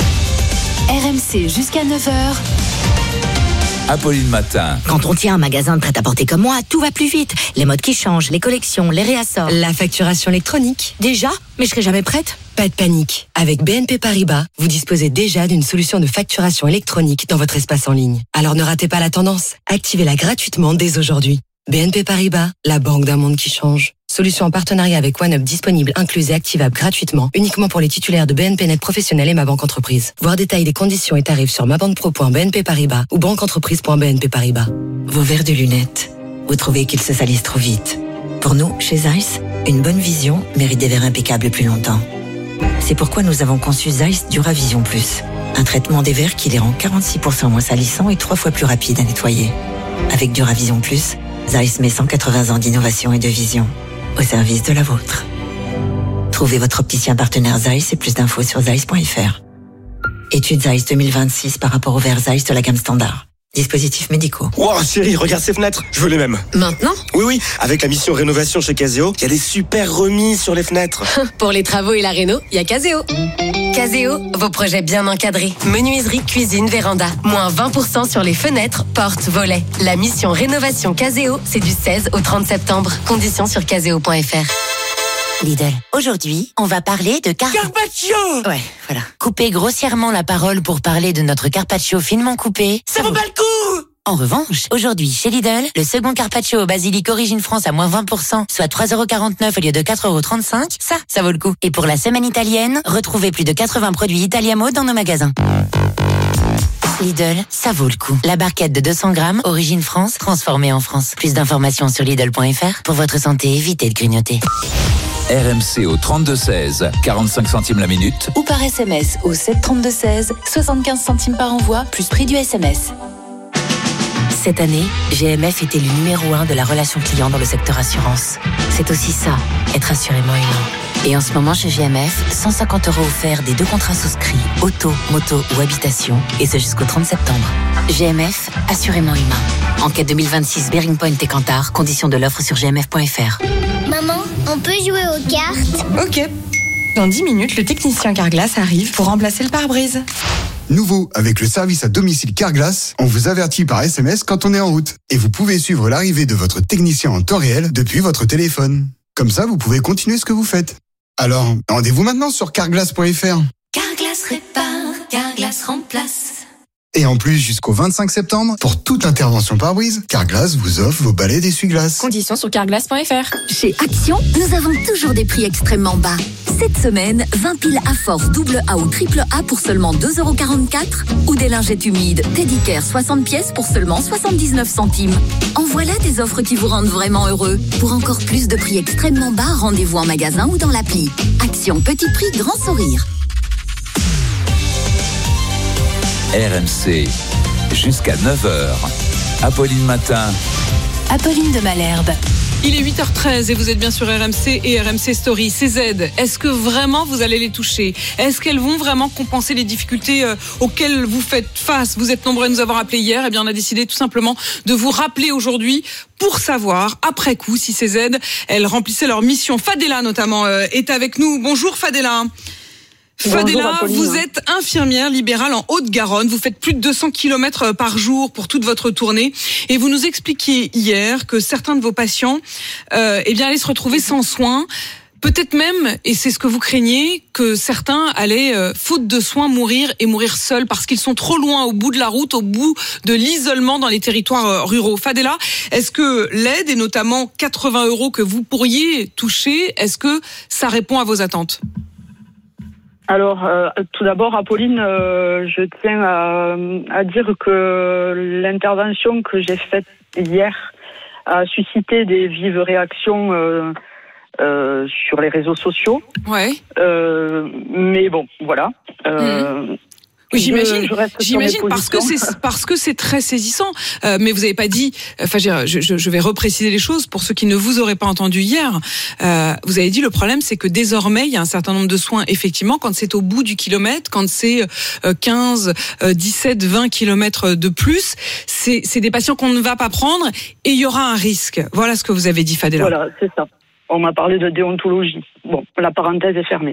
R M C jusqu'à neuf heures. Apolline Matin. Quand on tient un magasin de prêt-à-porter comme moi, tout va plus vite. Les modes qui changent, les collections, les réassorts. La facturation électronique. Déjà? Mais je serai jamais prête. Pas de panique. Avec B N P Paribas, vous disposez déjà d'une solution de facturation électronique dans votre espace en ligne. Alors ne ratez pas la tendance. Activez-la gratuitement dès aujourd'hui. B N P Paribas, la banque d'un monde qui change. Solution en partenariat avec OneUp disponible, incluse et activable gratuitement, uniquement pour les titulaires de B N P Net Professionnel et Ma Banque Entreprise. Voir détail des conditions et tarifs sur mabanpro point b n p paribas ou banqueentreprise point b n p paribas. Vos verres de lunettes. Vous trouvez qu'ils se salissent trop vite. Pour nous, chez Zeiss, une bonne vision mérite des verres impeccables plus longtemps. C'est pourquoi nous avons conçu Zeiss Duravision Plus. Un traitement des verres qui les rend quarante-six pour cent moins salissants et trois fois plus rapides à nettoyer. Avec Duravision Plus, Zeiss met cent quatre-vingts ans d'innovation et de vision au service de la vôtre. Trouvez votre opticien partenaire Zeiss et plus d'infos sur zeiss point f r. Étude Zeiss deux mille vingt-six par rapport au verre Zeiss de la gamme standard. Dispositifs médicaux. Wow, chérie, regarde ces fenêtres, je veux les mêmes. Maintenant? Oui, oui, avec la mission rénovation chez Caseo, il y a des super remises sur les fenêtres. Pour les travaux et la réno, il y a Caseo. Caseo, vos projets bien encadrés. Menuiserie, cuisine, véranda. Moins vingt pour cent sur les fenêtres, portes, volets. La mission rénovation Caseo, c'est du seize au trente septembre. Conditions sur caseo point f r. Lidl, aujourd'hui, on va parler de car... Carpaccio. Ouais, voilà. Coupez grossièrement la parole pour parler de notre carpaccio finement coupé. Ça vaut pas le coup. En revanche, aujourd'hui, chez Lidl, le second carpaccio au basilic Origine France à moins vingt pour cent, soit trois euros quarante-neuf au lieu de quatre euros trente-cinq, ça, ça vaut le coup. Et pour la semaine italienne, retrouvez plus de quatre-vingts produits Italiamo dans nos magasins. Lidl, ça vaut le coup. La barquette de deux cents grammes, Origine France, transformée en France. Plus d'informations sur lidl point f r. Pour votre santé, évitez de grignoter. R M C au trente-deux seize, quarante-cinq centimes la minute. Ou par S M S au sept trente-deux seize, soixante-quinze centimes par envoi, plus prix du S M S. Cette année, G M F était le numéro un de la relation client dans le secteur assurance. C'est aussi ça, être assurément humain. Et en ce moment chez G M F, cent cinquante euros offerts des deux contrats souscrits, auto, moto ou habitation, et ce jusqu'au trente septembre. G M F, assurément humain. Enquête deux mille vingt-six, Bearing Point et Kantar, conditions de l'offre sur g m f point f r. Maman, on peut jouer aux cartes? Ok. Dans dix minutes, le technicien Carglass arrive pour remplacer le pare-brise. Nouveau, avec le service à domicile Carglass, on vous avertit par S M S quand on est en route. Et vous pouvez suivre l'arrivée de votre technicien en temps réel depuis votre téléphone. Comme ça, vous pouvez continuer ce que vous faites. Alors, rendez-vous maintenant sur carglass point f r. Carglass répare, Carglass remplace. Et en plus, jusqu'au vingt-cinq septembre, pour toute intervention pare-brise, Carglass vous offre vos balais d'essuie-glace. Conditions sur carglass point f r. Chez Action, nous avons toujours des prix extrêmement bas. Cette semaine, vingt piles à force double A ou triple A pour seulement deux euros quarante-quatre ou des lingettes humides Teddy Care soixante pièces pour seulement soixante-dix-neuf centimes. En voilà des offres qui vous rendent vraiment heureux. Pour encore plus de prix extrêmement bas, rendez-vous en magasin ou dans l'appli. Action, petit prix, grand sourire. R M C, jusqu'à neuf heures. Apolline Matin. Apolline de Malherbe. Il est huit heures treize et vous êtes bien sur R M C et R M C Story. Ces aides, est-ce que vraiment vous allez les toucher ? Est-ce qu'elles vont vraiment compenser les difficultés euh, auxquelles vous faites face ? Vous êtes nombreux à nous avoir appelé hier. Eh bien, on a décidé tout simplement de vous rappeler aujourd'hui pour savoir, après coup, si ces aides, elles remplissaient leur mission. Fadela, notamment, euh, est avec nous. Bonjour Fadela. Fadela, vous êtes infirmière libérale en Haute-Garonne. Vous faites plus de deux cents kilomètres par jour pour toute votre tournée. Et vous nous expliquiez hier que certains de vos patients euh, eh bien, allaient se retrouver sans soins. Peut-être même, et c'est ce que vous craignez, que certains allaient, euh, faute de soins, mourir et mourir seuls parce qu'ils sont trop loin, au bout de la route, au bout de l'isolement dans les territoires euh, ruraux. Fadela, est-ce que l'aide, et notamment quatre-vingts euros que vous pourriez toucher, est-ce que ça répond à vos attentes ? Alors, euh, tout d'abord, Apolline, euh, je tiens à, à dire que l'intervention que j'ai faite hier a suscité des vives réactions euh, euh, sur les réseaux sociaux. Ouais. Euh, mais bon, voilà. Euh, mmh. Oui, j'imagine, je, je j'imagine parce que c'est parce que c'est très saisissant. Euh, mais vous n'avez pas dit. Enfin, je, je, je vais repréciser les choses pour ceux qui ne vous auraient pas entendu hier. Euh, vous avez dit le problème, c'est que désormais il y a un certain nombre de soins. Effectivement, quand c'est au bout du kilomètre, quand c'est quinze, dix-sept, vingt kilomètres de plus, c'est, c'est des patients qu'on ne va pas prendre et il y aura un risque. Voilà ce que vous avez dit, Fadela. Voilà, c'est ça. On m'a parlé de déontologie. Bon, la parenthèse est fermée.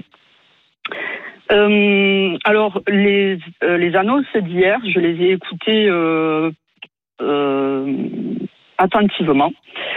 Euh, alors, les, euh, les annonces d'hier, je les ai écoutées euh, euh, attentivement.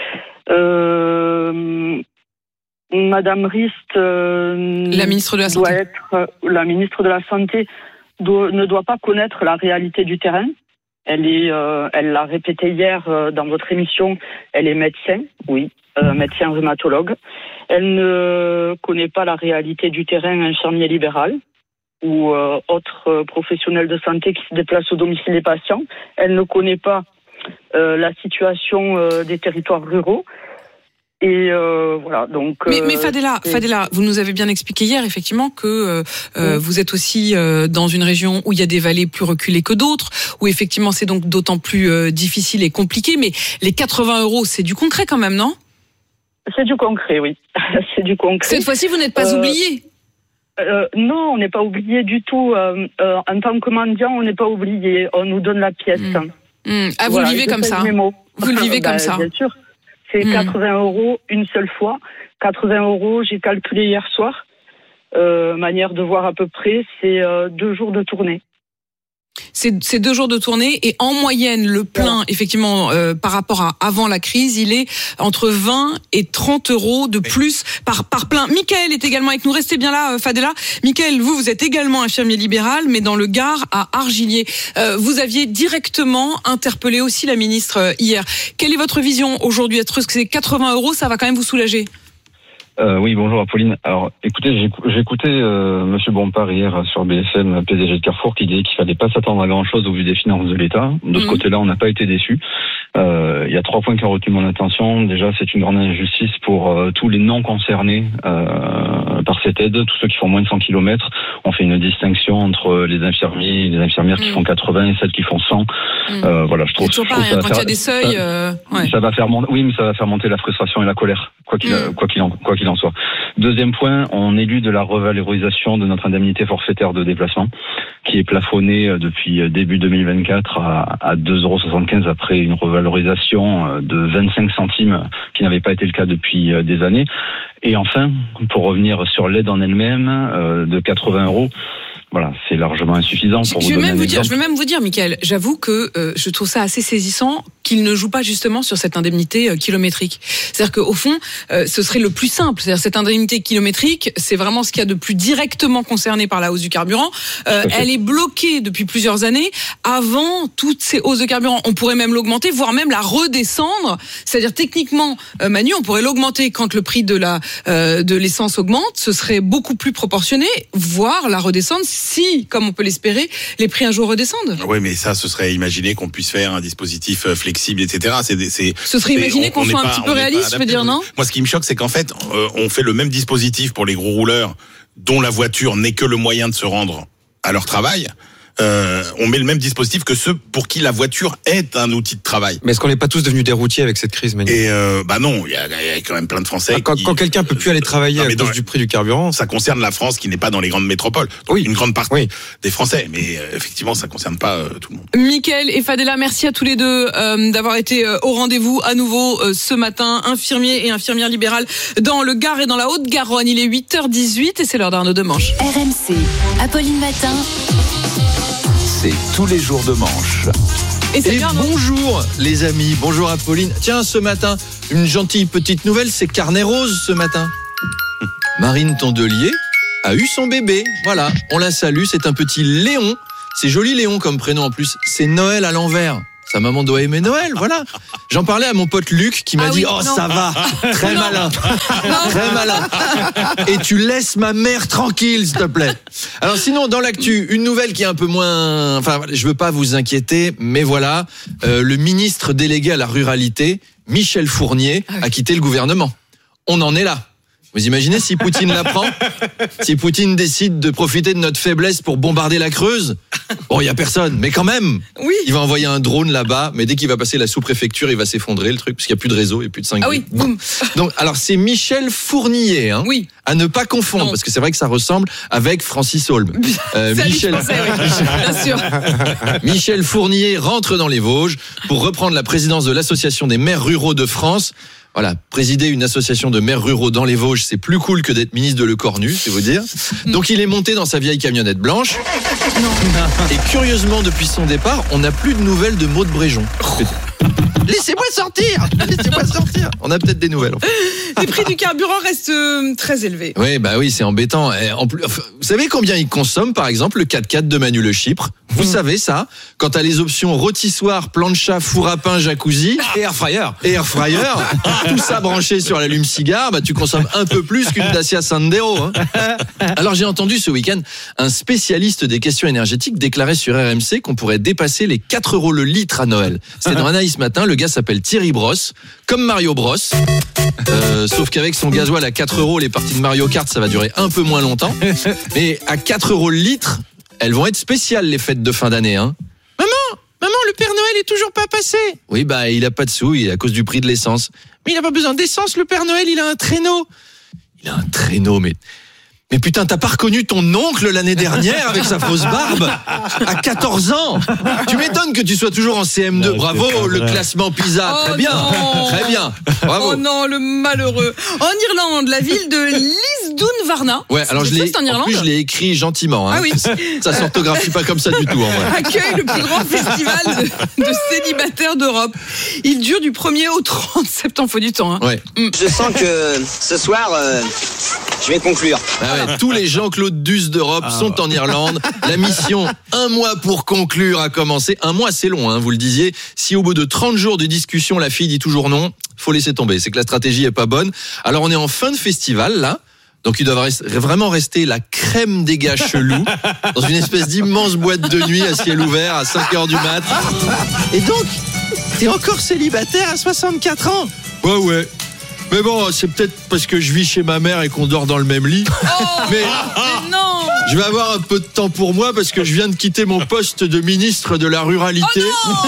Euh, Madame Rist, euh, la ministre de la Santé, doit être, euh, la ministre de la Santé doit, ne doit pas connaître la réalité du terrain. Elle est, euh, elle l'a répété hier euh, dans votre émission. Elle est médecin, oui, euh, médecin rhumatologue. Elle ne connaît pas la réalité du terrain infirmier libéral ou euh, autre euh, professionnel de santé qui se déplace au domicile des patients. Elle ne connaît pas euh, la situation euh, des territoires ruraux. Et euh, voilà, donc. Euh, mais, mais Fadela, Fadela, vous nous avez bien expliqué hier, effectivement, que euh, euh, vous êtes aussi euh, dans une région où il y a des vallées plus reculées que d'autres, où effectivement c'est donc d'autant plus euh, difficile et compliqué. Mais les quatre-vingts euros, c'est du concret quand même, non ? C'est du concret, oui. C'est du concret. Cette fois-ci, vous n'êtes pas euh, oublié. Euh, non, on n'est pas oublié du tout. Euh, euh, en tant que mendiant, on n'est pas oublié. On nous donne la pièce. Mmh. Mmh. Ah, vous voilà, le vivez comme ça. Vous le vivez bah, comme ça. Bien sûr. C'est mmh. quatre-vingts euros une seule fois. quatre-vingts euros, j'ai calculé hier soir. Euh, manière de voir à peu près, c'est euh, deux jours de tournée. C'est, c'est deux jours de tournée et en moyenne, le plein, ouais. effectivement, euh, par rapport à avant la crise, il est entre vingt et trente euros de plus par, par plein. Mickaël est également avec nous. Restez bien là, Fadela. Mickaël, vous, vous êtes également infirmier libéral, mais dans le Gard, à Argilier. Euh, vous aviez directement interpellé aussi la ministre hier. Quelle est votre vision aujourd'hui ? Est-ce que ces quatre-vingts euros, ça va quand même vous soulager ? Euh, oui, bonjour Apolline. Alors, écoutez, j'ai, j'ai écouté euh, Monsieur Bompard hier sur B F M, P D G de Carrefour, qui disait qu'il fallait pas s'attendre à grand-chose au vu des finances de l'État. De mmh. ce côté-là, on n'a pas été déçus. Euh, il y a trois points qui ont retenu mon attention. Déjà, c'est une grande injustice pour euh, tous les non concernés euh, par cette aide, tous ceux qui font moins de cent kilomètres. On fait une distinction entre les infirmiers et les infirmières mmh. qui font quatre-vingts et celles qui font cent. Mmh. Euh, voilà, je trouve. C'est toujours pareil, quand il y a des seuils. Euh, ouais. Ça va faire monter, oui, mais ça va faire monter la frustration et la colère, quoi qu'il, mmh. quoi qu'il en, quoi qu'il en soit. Deuxième point, on élude de la revalorisation de notre indemnité forfaitaire de déplacement, qui est plafonnée depuis début deux mille vingt-quatre à, à deux euros soixante-quinze après une revalorisation de vingt-cinq centimes qui n'avait pas été le cas depuis des années. Et enfin, pour revenir sur l'aide en elle-même euh, de quatre-vingts euros, voilà, c'est largement insuffisant pour je vous vais donner même un vous exemple. dire, je vais même vous dire, Mickaël, j'avoue que euh, je trouve ça assez saisissant qu'il ne joue pas justement sur cette indemnité euh, kilométrique. C'est-à-dire qu'au fond, euh, ce serait le plus simple. C'est-à-dire cette indemnité kilométrique, c'est vraiment ce qu'il y a de plus directement concerné par la hausse du carburant. Euh, elle est bloquée depuis plusieurs années. Avant toutes ces hausses de carburant, on pourrait même l'augmenter, voire même la redescendre. C'est-à-dire techniquement, euh, Manu, on pourrait l'augmenter quand le prix de la euh, de l'essence augmente. Ce serait beaucoup plus proportionné, voire la redescendre si, comme on peut l'espérer, les prix un jour redescendent. Oui, mais ça, ce serait imaginer qu'on puisse faire un dispositif flexible, et cetera. C'est, c'est, ce serait imaginer qu'on soit un petit peu réaliste, je veux dire, non ? Moi, ce qui me choque, c'est qu'en fait, euh, on fait le même dispositif pour les gros rouleurs dont la voiture n'est que le moyen de se rendre à leur travail. euh, on met le même dispositif que ceux pour qui la voiture est un outil de travail. Mais est-ce qu'on n'est pas tous devenus des routiers avec cette crise, Manu ? Et euh, bah non, il y, y a quand même plein de Français. Ah, quand, qui, quand quelqu'un peut plus aller travailler non, à cause du prix du carburant, ça concerne la France qui n'est pas dans les grandes métropoles. Donc oui. Une grande partie oui. des Français, mais euh, effectivement, ça concerne pas euh, tout le monde. Mickaël et Fadela, merci à tous les deux euh, d'avoir été euh, au rendez-vous à nouveau euh, ce matin. Infirmier et infirmière libérale dans le Gard et dans la Haute-Garonne. Il est huit heures dix-huit et c'est l'heure d'Arnaud Demanche. R M C, Apolline Matin. C'est tous les jours de manche. Et, et bonjour les amis, bonjour Apolline. Tiens, ce matin, une gentille petite nouvelle, c'est Carnet Rose ce matin. Marine Tondelier a eu son bébé. Voilà, on la salue, c'est un petit Léon. C'est joli Léon comme prénom en plus. C'est Noël à l'envers. Sa maman doit aimer Noël, voilà. J'en parlais à mon pote Luc qui m'a ah dit oui, « Oh, non. ça va, très non. malin, très malin. Et tu laisses ma mère tranquille, s'il te plaît. » Alors sinon, dans l'actu, une nouvelle qui est un peu moins... Enfin, je veux pas vous inquiéter, mais voilà, euh, le ministre délégué à la ruralité, Michel Fournier, ah oui. a quitté le gouvernement. On en est là. Vous imaginez si Poutine l'apprend ? Si Poutine décide de profiter de notre faiblesse pour bombarder la Creuse ? Bon, il y a personne, mais quand même. Oui. Il va envoyer un drone là-bas, mais dès qu'il va passer la sous-préfecture, il va s'effondrer le truc parce qu'il n'y a plus de réseau et plus de cinq G. Ah oui. Boum. Donc, alors c'est Michel Fournier, hein. Oui. À ne pas confondre, non. parce que c'est vrai que ça ressemble avec Francis Holm. Euh, Michel. Pensais, oui. Bien sûr. Michel Fournier rentre dans les Vosges pour reprendre la présidence de l'association des maires ruraux de France. Voilà, présider une association de maires ruraux dans les Vosges, c'est plus cool que d'être ministre de Le Cornu, c'est vous dire. Donc il est monté dans sa vieille camionnette blanche. Non. Et curieusement, depuis son départ, on n'a plus de nouvelles de Maud Bréjon. Oh. Laissez-moi sortir, laissez-moi sortir. On a peut-être des nouvelles. En fait. Les prix du carburant restent euh, très élevés. Oui, bah oui, c'est embêtant. Et en plus, enfin, vous savez combien il consomme, par exemple, le quatre-quatre de Manu Le Chypre ? Vous mmh. savez ça ? Quand t'as les options rôtissoir, plancha, four à pain, jacuzzi et air fryer, et air fryer, tout ça branché sur l'allume-cigare, bah tu consommes un peu plus qu'une Dacia Sandero. Hein. Alors j'ai entendu ce week-end un spécialiste des questions énergétiques déclarer sur R M C qu'on pourrait dépasser les quatre euros le litre à Noël. C'était dans Anaïs Matin. Le gars s'appelle Thierry Brosse, comme Mario Bros. Euh, sauf qu'avec son gasoil à quatre euros, les parties de Mario Kart, ça va durer un peu moins longtemps. Mais à quatre euros le litre, elles vont être spéciales, les fêtes de fin d'année. Hein. Maman, maman, le Père Noël est toujours pas passé. Oui, bah, il a pas de sous, il est à cause du prix de l'essence. Mais il a pas besoin d'essence, le Père Noël, il a un traîneau. Il a un traîneau, mais... Mais putain, t'as pas reconnu ton oncle l'année dernière avec sa fausse barbe à quatorze ans. Tu m'étonnes que tu sois toujours en C M deux. Non, bravo, le classement PISA. Oh très bien, non. très bien. Bravo. Oh non, le malheureux. En Irlande, la ville de Lisdoonvarna. Ouais, alors je l'ai, en, en plus je l'ai écrit gentiment. Hein. Ah oui. Ça s'orthographie pas comme ça du tout. En vrai. Accueille le plus grand festival de, de célibataires d'Europe. Il dure du premier au trente septembre, faut du temps. Hein. Ouais. Mm. Je sens que ce soir, euh, je vais conclure. Ah ouais. Tous les Jean-Claude Duss d'Europe ah, sont ouais. en Irlande. La mission un mois pour conclure a commencé. Un mois, c'est long, hein, vous le disiez. Si au bout de trente jours de discussion, la fille dit toujours non, faut laisser tomber. C'est que la stratégie est pas bonne. Alors on est en fin de festival, là. Donc il doit vraiment rester la crème des gars chelous dans une espèce d'immense boîte de nuit à ciel ouvert à cinq heures du mat. Et donc, t'es encore célibataire à soixante-quatre ans ? Ouais, ouais. Mais bon, c'est peut-être parce que je vis chez ma mère et qu'on dort dans le même lit. Oh, mais, mais non. Je vais avoir un peu de temps pour moi parce que je viens de quitter mon poste de ministre de la ruralité.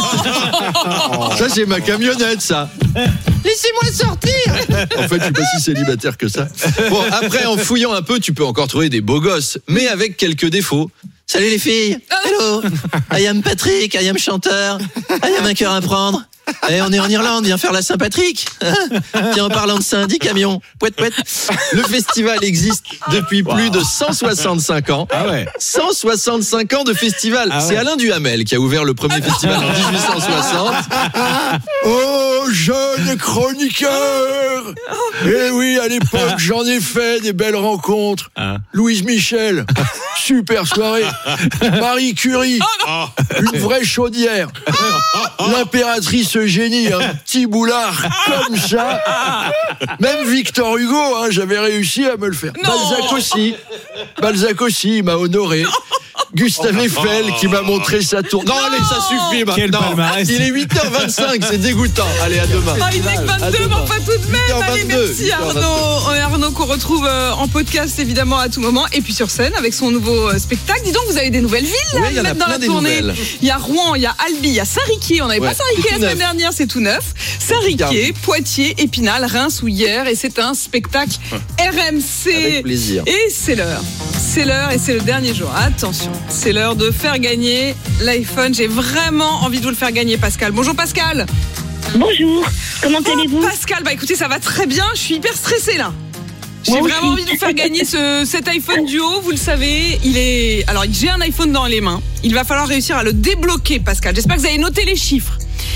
Oh ça, c'est ma camionnette, ça. Laissez-moi sortir. En fait, je suis pas si célibataire que ça. Bon, après, en fouillant un peu, tu peux encore trouver des beaux gosses, mais avec quelques défauts. Salut les filles. Hello. I am Patrick, I am chanteur. I am un cœur à prendre. Eh, on est en Irlande, viens faire la Saint-Patrick. Tiens, en parlant de Saint, dis camion. Pouette, pouette. Le festival existe depuis wow. plus de cent soixante-cinq ans. Ah ouais. cent soixante-cinq ans de festival. Ah ouais. C'est Alain Duhamel qui a ouvert le premier festival en dix-huit cent soixante. Oh, jeune chroniqueur. Eh oui, à l'époque, j'en ai fait des belles rencontres. Ah. Louise Michel, super soirée. Marie Curie, oh une vraie chaudière. L'impératrice Eugénie, un petit boulard comme ça. Même Victor Hugo, hein, j'avais réussi à me le faire. Non. Balzac aussi. Balzac aussi, il m'a honoré. Gustave Eiffel qui m'a montré sa tour. Non, non allez, ça suffit maintenant. Il est huit heures vingt-cinq, c'est dégoûtant. Allez, à demain. Ah, il n'est que vingt-deux, mais enfin tout de même. Allez, merci Arnaud. Arnaud. Arnaud qu'on retrouve euh, en podcast évidemment à tout moment et puis sur scène avec son nouveau euh, spectacle. Dis donc, vous avez des nouvelles villes là, oui, à mettre dans la tournée. Nouvelles. Il y a Rouen, il y a Albi, il y a Saint-Riquier. On n'avait ouais, pas Saint-Riquier la semaine dernière, c'est tout neuf. Saint-Riquier, Poitiers, Épinal, Reims ou hier et c'est un spectacle R M C. Avec plaisir. Et c'est l'heure. C'est l'heure et c'est le dernier jour. Attention, c'est l'heure de faire gagner l'iPhone. J'ai vraiment envie de vous le faire gagner, Pascal. Bonjour Pascal. Bonjour, comment oh, allez-vous? Pascal, bah écoutez, ça va très bien. Je suis hyper stressée là. J'ai Moi vraiment aussi. envie de vous faire gagner ce, cet iPhone Duo. Vous le savez, il est. Alors, j'ai un iPhone dans les mains. Il va falloir réussir à le débloquer, Pascal. J'espère que vous avez noté les chiffres.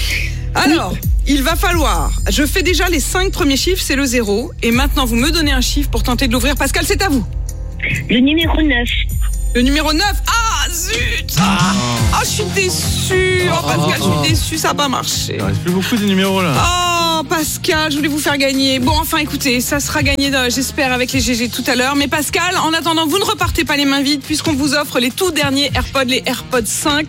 Alors, oui. Il va falloir. Je fais déjà les cinq premiers chiffres, c'est le zéro. Et maintenant, vous me donnez un chiffre pour tenter de l'ouvrir. Pascal, c'est à vous. Le numéro neuf. Le numéro neuf. Ah, zut. Ah, ah je suis déçue. Oh, Pascal, je suis déçue, ça n'a pas marché. Il reste plus beaucoup de numéros là. Oh, Pascal, je voulais vous faire gagner. Bon, enfin, écoutez, ça sera gagné, j'espère, avec les G G tout à l'heure. Mais Pascal, en attendant, vous ne repartez pas les mains vides puisqu'on vous offre les tout derniers AirPods, les AirPods cinq.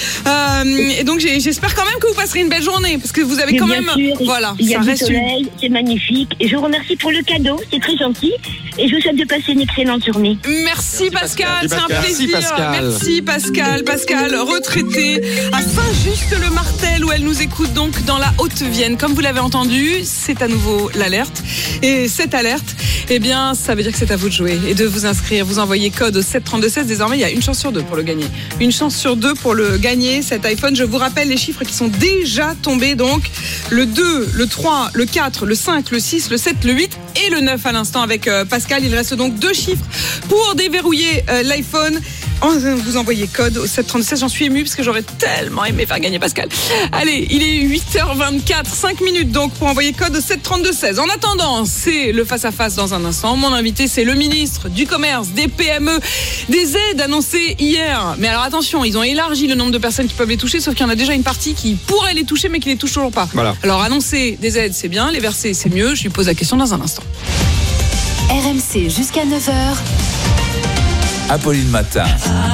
Euh, et donc, j'espère quand même que vous passerez une belle journée parce que vous avez Mais quand bien même. sûr, Voilà, il y a ça du reste soleil, une... c'est magnifique. Et je vous remercie pour le cadeau, c'est très gentil. Et je vous souhaite de passer une excellente journée. Merci, Merci Pascal, Pascal. c'est un Pascal. plaisir. Merci Pascal. Merci Pascal. Pascal, retraité à Saint-Just-le-Martel où elle nous écoute donc dans la Haute-Vienne. Comme vous l'avez entendu, c'est à nouveau l'alerte. Et cette alerte, eh bien, ça veut dire que c'est à vous de jouer et de vous inscrire. Vous envoyez code au sept trente-deux seize. Désormais, il y a une chance sur deux pour le gagner. Une chance sur deux pour le gagner, cet iPhone. Je vous rappelle les chiffres qui sont déjà tombés. Donc, le deux, le trois, le quatre, le cinq, le six, le sept, le huit et le neuf à l'instant avec euh, Pascal. Il reste donc deux chiffres pour déverrouiller euh, l'iPhone. Vous envoyez code au sept trente-deux seize. J'en suis émue parce que j'aurais tellement aimé faire gagner Pascal. Allez, il est huit heures vingt-quatre, cinq minutes donc pour envoyer code au sept trente-deux seize. En attendant, c'est le face-à-face dans un instant. Mon invité, c'est le ministre du Commerce, des P M E, des aides annoncées hier. Mais alors attention, ils ont élargi le nombre de personnes qui peuvent les toucher, sauf qu'il y en a déjà une partie qui pourrait les toucher mais qui les touche toujours pas. Voilà. Alors annoncer des aides, c'est bien, les verser, c'est mieux. Je lui pose la question dans un instant. R M C jusqu'à neuf heures. Apolline Matin.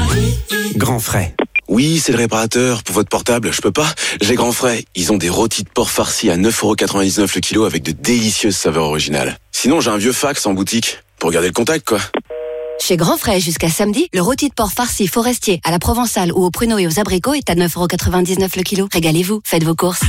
Grand Frais. Oui, c'est le réparateur. Pour votre portable, je peux pas. J'ai Grand Frais. Ils ont des rôtis de porc farcis à neuf euros quatre-vingt-dix-neuf le kilo avec de délicieuses saveurs originales. Sinon, j'ai un vieux fax en boutique. Pour garder le contact, quoi. Chez Grand Frais, jusqu'à samedi, le rôti de porc farci forestier à la provençale ou au pruneau et aux abricots est à neuf euros quatre-vingt-dix-neuf le kilo. Régalez-vous, faites vos courses.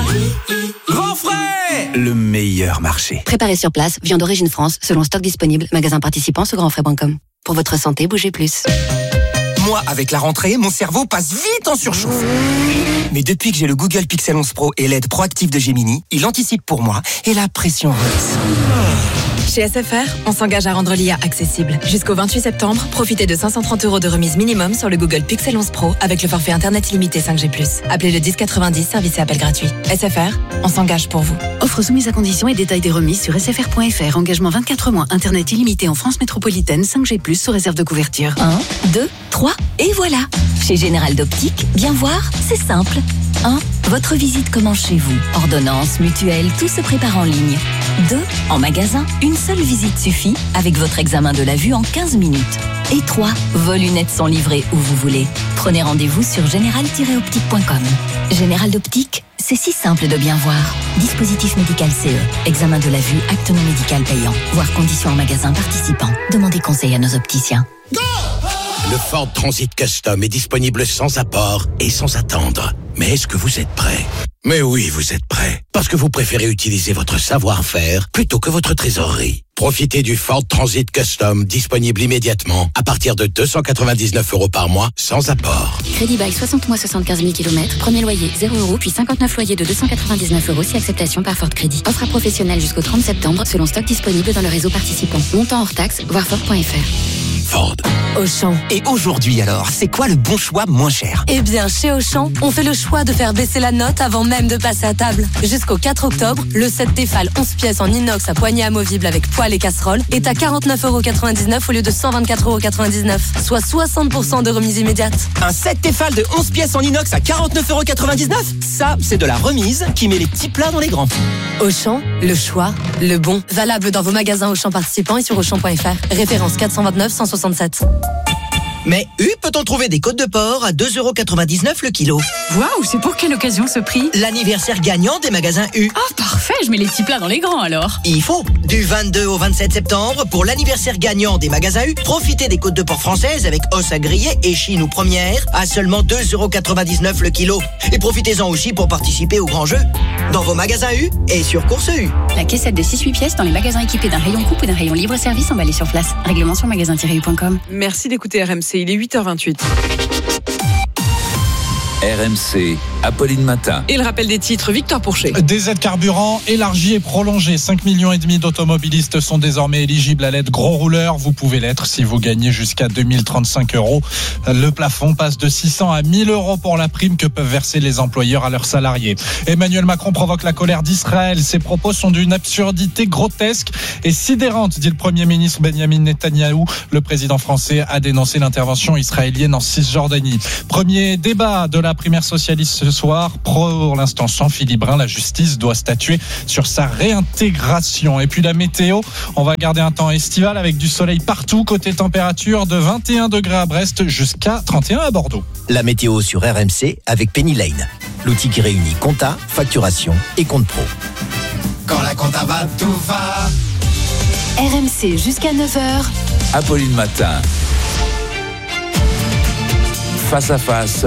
Grand Frais, le meilleur marché. Préparé sur place, viande d'origine France, selon stock disponible, magasin participant sur grand frais point com. Pour votre santé, bougez plus. Moi, avec la rentrée, mon cerveau passe vite en surchauffe. Mais depuis que j'ai le Google Pixel onze Pro et l'aide proactive de Gemini, il anticipe pour moi et la pression redescend. Chez S F R, on s'engage à rendre l'I A accessible. Jusqu'au vingt-huit septembre, profitez de cinq cent trente euros de remise minimum sur le Google Pixel onze Pro avec le forfait Internet illimité cinq G plus. Appelez le dix quatre-vingt-dix, service et appel gratuit. S F R, on s'engage pour vous. Offre soumise à conditions et détails des remises sur s f r point f r. Engagement vingt-quatre mois, Internet illimité en France métropolitaine, cinq G plus, sous réserve de couverture. un, deux, trois, et voilà. Chez Général d'Optique, bien voir, c'est simple. un. Votre visite commence chez vous. Ordonnance, mutuelle, tout se prépare en ligne. deux. En magasin, une seule visite suffit avec votre examen de la vue en quinze minutes. Et trois. Vos lunettes sont livrées où vous voulez. Prenez rendez-vous sur général tiret optique point com. Général d'Optique, c'est si simple de bien voir. Dispositif médical C E. Examen de la vue, acte non médical payant. Voir conditions en magasin participant. Demandez conseil à nos opticiens. Le Ford Transit Custom est disponible sans apport et sans attendre. Mais est-ce que vous êtes prêt ? Mais oui, vous êtes prêt. Parce que vous préférez utiliser votre savoir-faire plutôt que votre trésorerie. Profitez du Ford Transit Custom disponible immédiatement à partir de deux cent quatre-vingt-dix-neuf euros par mois sans apport. Crédit bail soixante mois, soixante-quinze mille kilomètres. Premier loyer zéro euros, puis cinquante-neuf loyers de deux cent quatre-vingt-dix-neuf euros si acceptation par Ford Crédit. Offre à professionnels jusqu'au trente septembre selon stock disponible dans le réseau participant. Montant hors taxe, voir Ford point f r. Ford. Auchan. Et aujourd'hui alors, c'est quoi le bon choix moins cher ? Eh bien, chez Auchan, on fait le choix de faire baisser la note avant même de passer à table. Jusqu'au quatre octobre, le set Tefal onze pièces en inox à poignée amovible avec poêle et casserole est à quarante-neuf euros quatre-vingt-dix-neuf au lieu de cent vingt-quatre euros quatre-vingt-dix-neuf, soit soixante pour cent de remise immédiate. Un set Tefal de onze pièces en inox à quarante-neuf euros quatre-vingt-dix-neuf ? Ça, c'est de la remise qui met les petits plats dans les grands. Auchan, le choix, le bon. Valable dans vos magasins Auchan participants et sur auchan point f r. Référence quatre cent vingt-neuf cent soixante-sept. Mais U peut-on trouver des côtes de porc à deux euros quatre-vingt-dix-neuf le kilo. Waouh, c'est pour quelle occasion ce prix? L'anniversaire gagnant des magasins U. Oh, parfait, je mets les petits plats dans les grands alors. Il faut. Du vingt-deux au vingt-sept septembre, pour l'anniversaire gagnant des magasins U, profitez des côtes de porc françaises avec os à griller et chine ou première à seulement deux euros quatre-vingt-dix-neuf le kilo. Et profitez-en aussi pour participer au grand jeu dans vos magasins U et sur Course U. La caissette de six huit pièces dans les magasins équipés d'un rayon coupe ou d'un rayon libre-service emballé sur place. Règlement sur magasin tiret u point com. Merci d'écouter R M C, il est huit heures vingt-huit. R M C, Apolline Matin. Et le rappel des titres, Victor Pourchet. Des aides carburant élargies et prolongées. cinq millions et demi d'automobilistes sont désormais éligibles à l'aide gros rouleur. Vous pouvez l'être si vous gagnez jusqu'à deux mille trente-cinq euros. Le plafond passe de six cents à mille euros pour la prime que peuvent verser les employeurs à leurs salariés. Emmanuel Macron provoque la colère d'Israël. Ses propos sont d'une absurdité grotesque et sidérante, dit le Premier ministre Benjamin Netanyahou. Le président français a dénoncé l'intervention israélienne en Cisjordanie. Premier débat de la La primaire socialiste ce soir, pour l'instant sans filibrane, la justice doit statuer sur sa réintégration. Et puis la météo, on va garder un temps estival avec du soleil partout, côté température de vingt et un degrés à Brest jusqu'à trente et un à Bordeaux. La météo sur R M C avec Penny Lane, l'outil qui réunit compta, facturation et compte pro. Quand la compta va, tout va. R M C jusqu'à neuf heures. Apolline Matin. Face à face.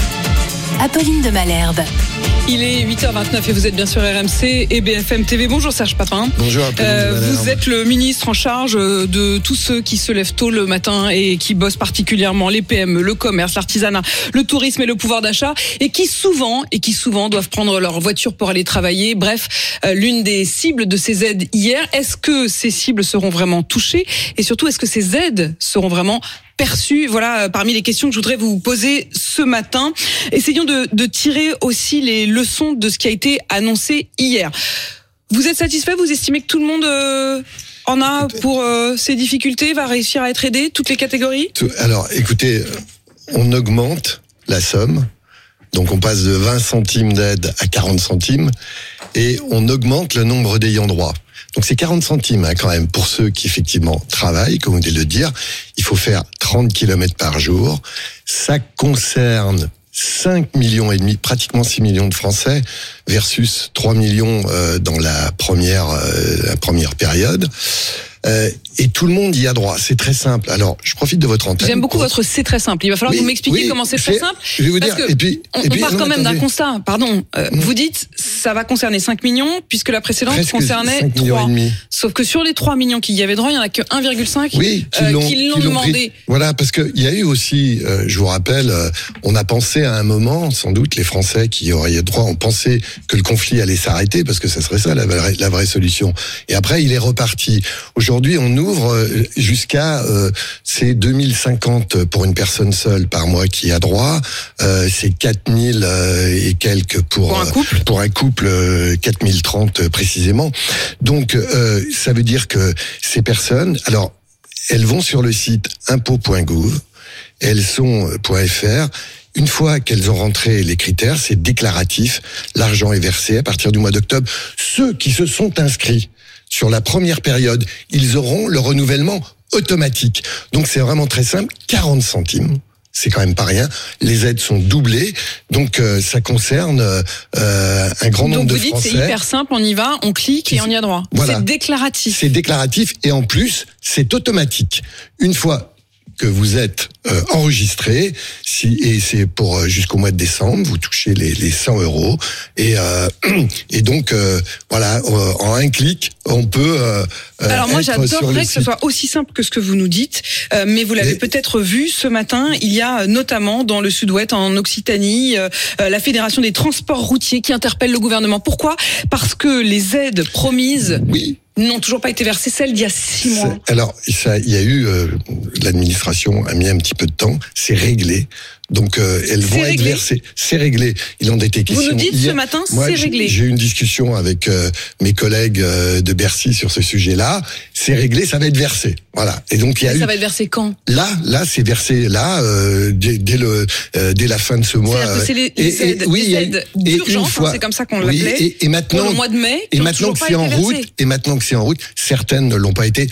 Apolline de Malherbe. Il est huit heures vingt-neuf et vous êtes bien sur R M C et B F M T V. Bonjour Serge Papin. Bonjour Apolline euh, de Malherbe. Vous êtes le ministre en charge de tous ceux qui se lèvent tôt le matin et qui bossent particulièrement les P M E, le commerce, l'artisanat, le tourisme et le pouvoir d'achat et qui souvent et qui souvent doivent prendre leur voiture pour aller travailler. Bref, euh, l'une des cibles de ces aides hier. Est-ce que ces cibles seront vraiment touchées et surtout est-ce que ces aides seront vraiment perçues? Voilà, parmi les questions que je voudrais vous poser ce matin. Essayons de, de tirer aussi les leçons de ce qui a été annoncé hier. Vous êtes satisfait? Vous estimez que tout le monde euh, en a pour euh, ces difficultés, va réussir à être aidé, toutes les catégories? Tout, alors, écoutez, on augmente la somme. Donc, on passe de vingt centimes d'aide à quarante centimes. Et on augmente le nombre d'ayants droit. Donc c'est quarante centimes hein, quand même pour ceux qui effectivement travaillent, comme vous venez de le dire. Il faut faire trente kilomètres par jour. Ça concerne cinq millions et demi, pratiquement six millions de Français versus trois millions euh, dans la première euh, la première période. Euh, et tout le monde y a droit. C'est très simple. Alors, je profite de votre antenne. J'aime beaucoup pour... votre c'est très simple. Il va falloir oui, que vous m'expliquiez oui, comment c'est très simple. Je vais vous parce dire. Que et puis, on, et puis, on part non, quand même attendez. d'un constat. Pardon. Euh, mmh. Vous dites, ça va concerner cinq millions, puisque la précédente Presque concernait trois. Et Sauf que sur les trois millions qui y avaient droit, il n'y en a que un virgule cinq oui, qui euh, l'ont, qui l'ont qui l'ont demandé. Pris. Voilà, parce qu'il y a eu aussi, euh, je vous rappelle, euh, on a pensé à un moment, sans doute, les Français qui auraient droit, ont pensé que le conflit allait s'arrêter, parce que ça serait ça la vraie, la vraie solution. Et après, il est reparti. Aujourd'hui, on ouvre euh, jusqu'à euh, c'est deux mille cinquante pour une personne seule par mois qui a droit, euh, c'est quatre mille euh, et quelques pour, pour un couple, euh, pour un couple euh, quatre mille trente euh, précisément. Donc euh, ça veut dire que ces personnes, alors elles vont sur le site impôts point gouv, elles sont .fr. Une fois qu'elles ont rentré les critères, c'est déclaratif, l'argent est versé à partir du mois d'octobre. Ceux qui se sont inscrits sur la première période, ils auront le renouvellement automatique. Donc c'est vraiment très simple, quarante centimes. C'est quand même pas rien. Les aides sont doublées, donc euh, ça concerne euh, un grand nombre de Français. Donc vous dites c'est hyper simple, on y va, on clique et on y a droit. Voilà. C'est déclaratif. C'est déclaratif et en plus c'est automatique. Une fois que vous êtes euh, enregistré, si, et c'est pour euh, jusqu'au mois de décembre, vous touchez les, les cent euros et euh, et donc euh, voilà, euh, en un clic, on peut. Euh, Alors moi, être j'adorerais que ce soit aussi simple que ce que vous nous dites, euh, mais vous l'avez mais... peut-être vu ce matin. Il y a notamment dans le Sud-Ouest, en Occitanie, euh, la Fédération des transports routiers qui interpelle le gouvernement. Pourquoi ? Parce que les aides promises. Oui. N'ont toujours pas été versées, celles d'il y a six mois. Alors, ça, il y a eu, euh, l'administration a mis un petit peu de temps, c'est réglé. Donc, euh, elles c'est vont réglé. être versées. C'est réglé. Il en était question. Vous nous dites hier. ce matin, Moi, c'est j'ai, réglé. J'ai eu une discussion avec euh, mes collègues euh, de Bercy sur ce sujet-là. C'est réglé, ça va être versé. Voilà. Et donc, il y a Et eu. Ça va être versé quand ? Là, là, c'est versé là, euh, dès, dès le, euh, dès la fin de ce mois. C'est-à-dire que c'est les, les et, aides, et, oui, les aides d'urgence, fois, hein, c'est comme ça qu'on oui, l'appelait. Et, et maintenant, pour le mois de mai, et maintenant que c'est en route, et maintenant que c'est en route, certaines ne l'ont pas été.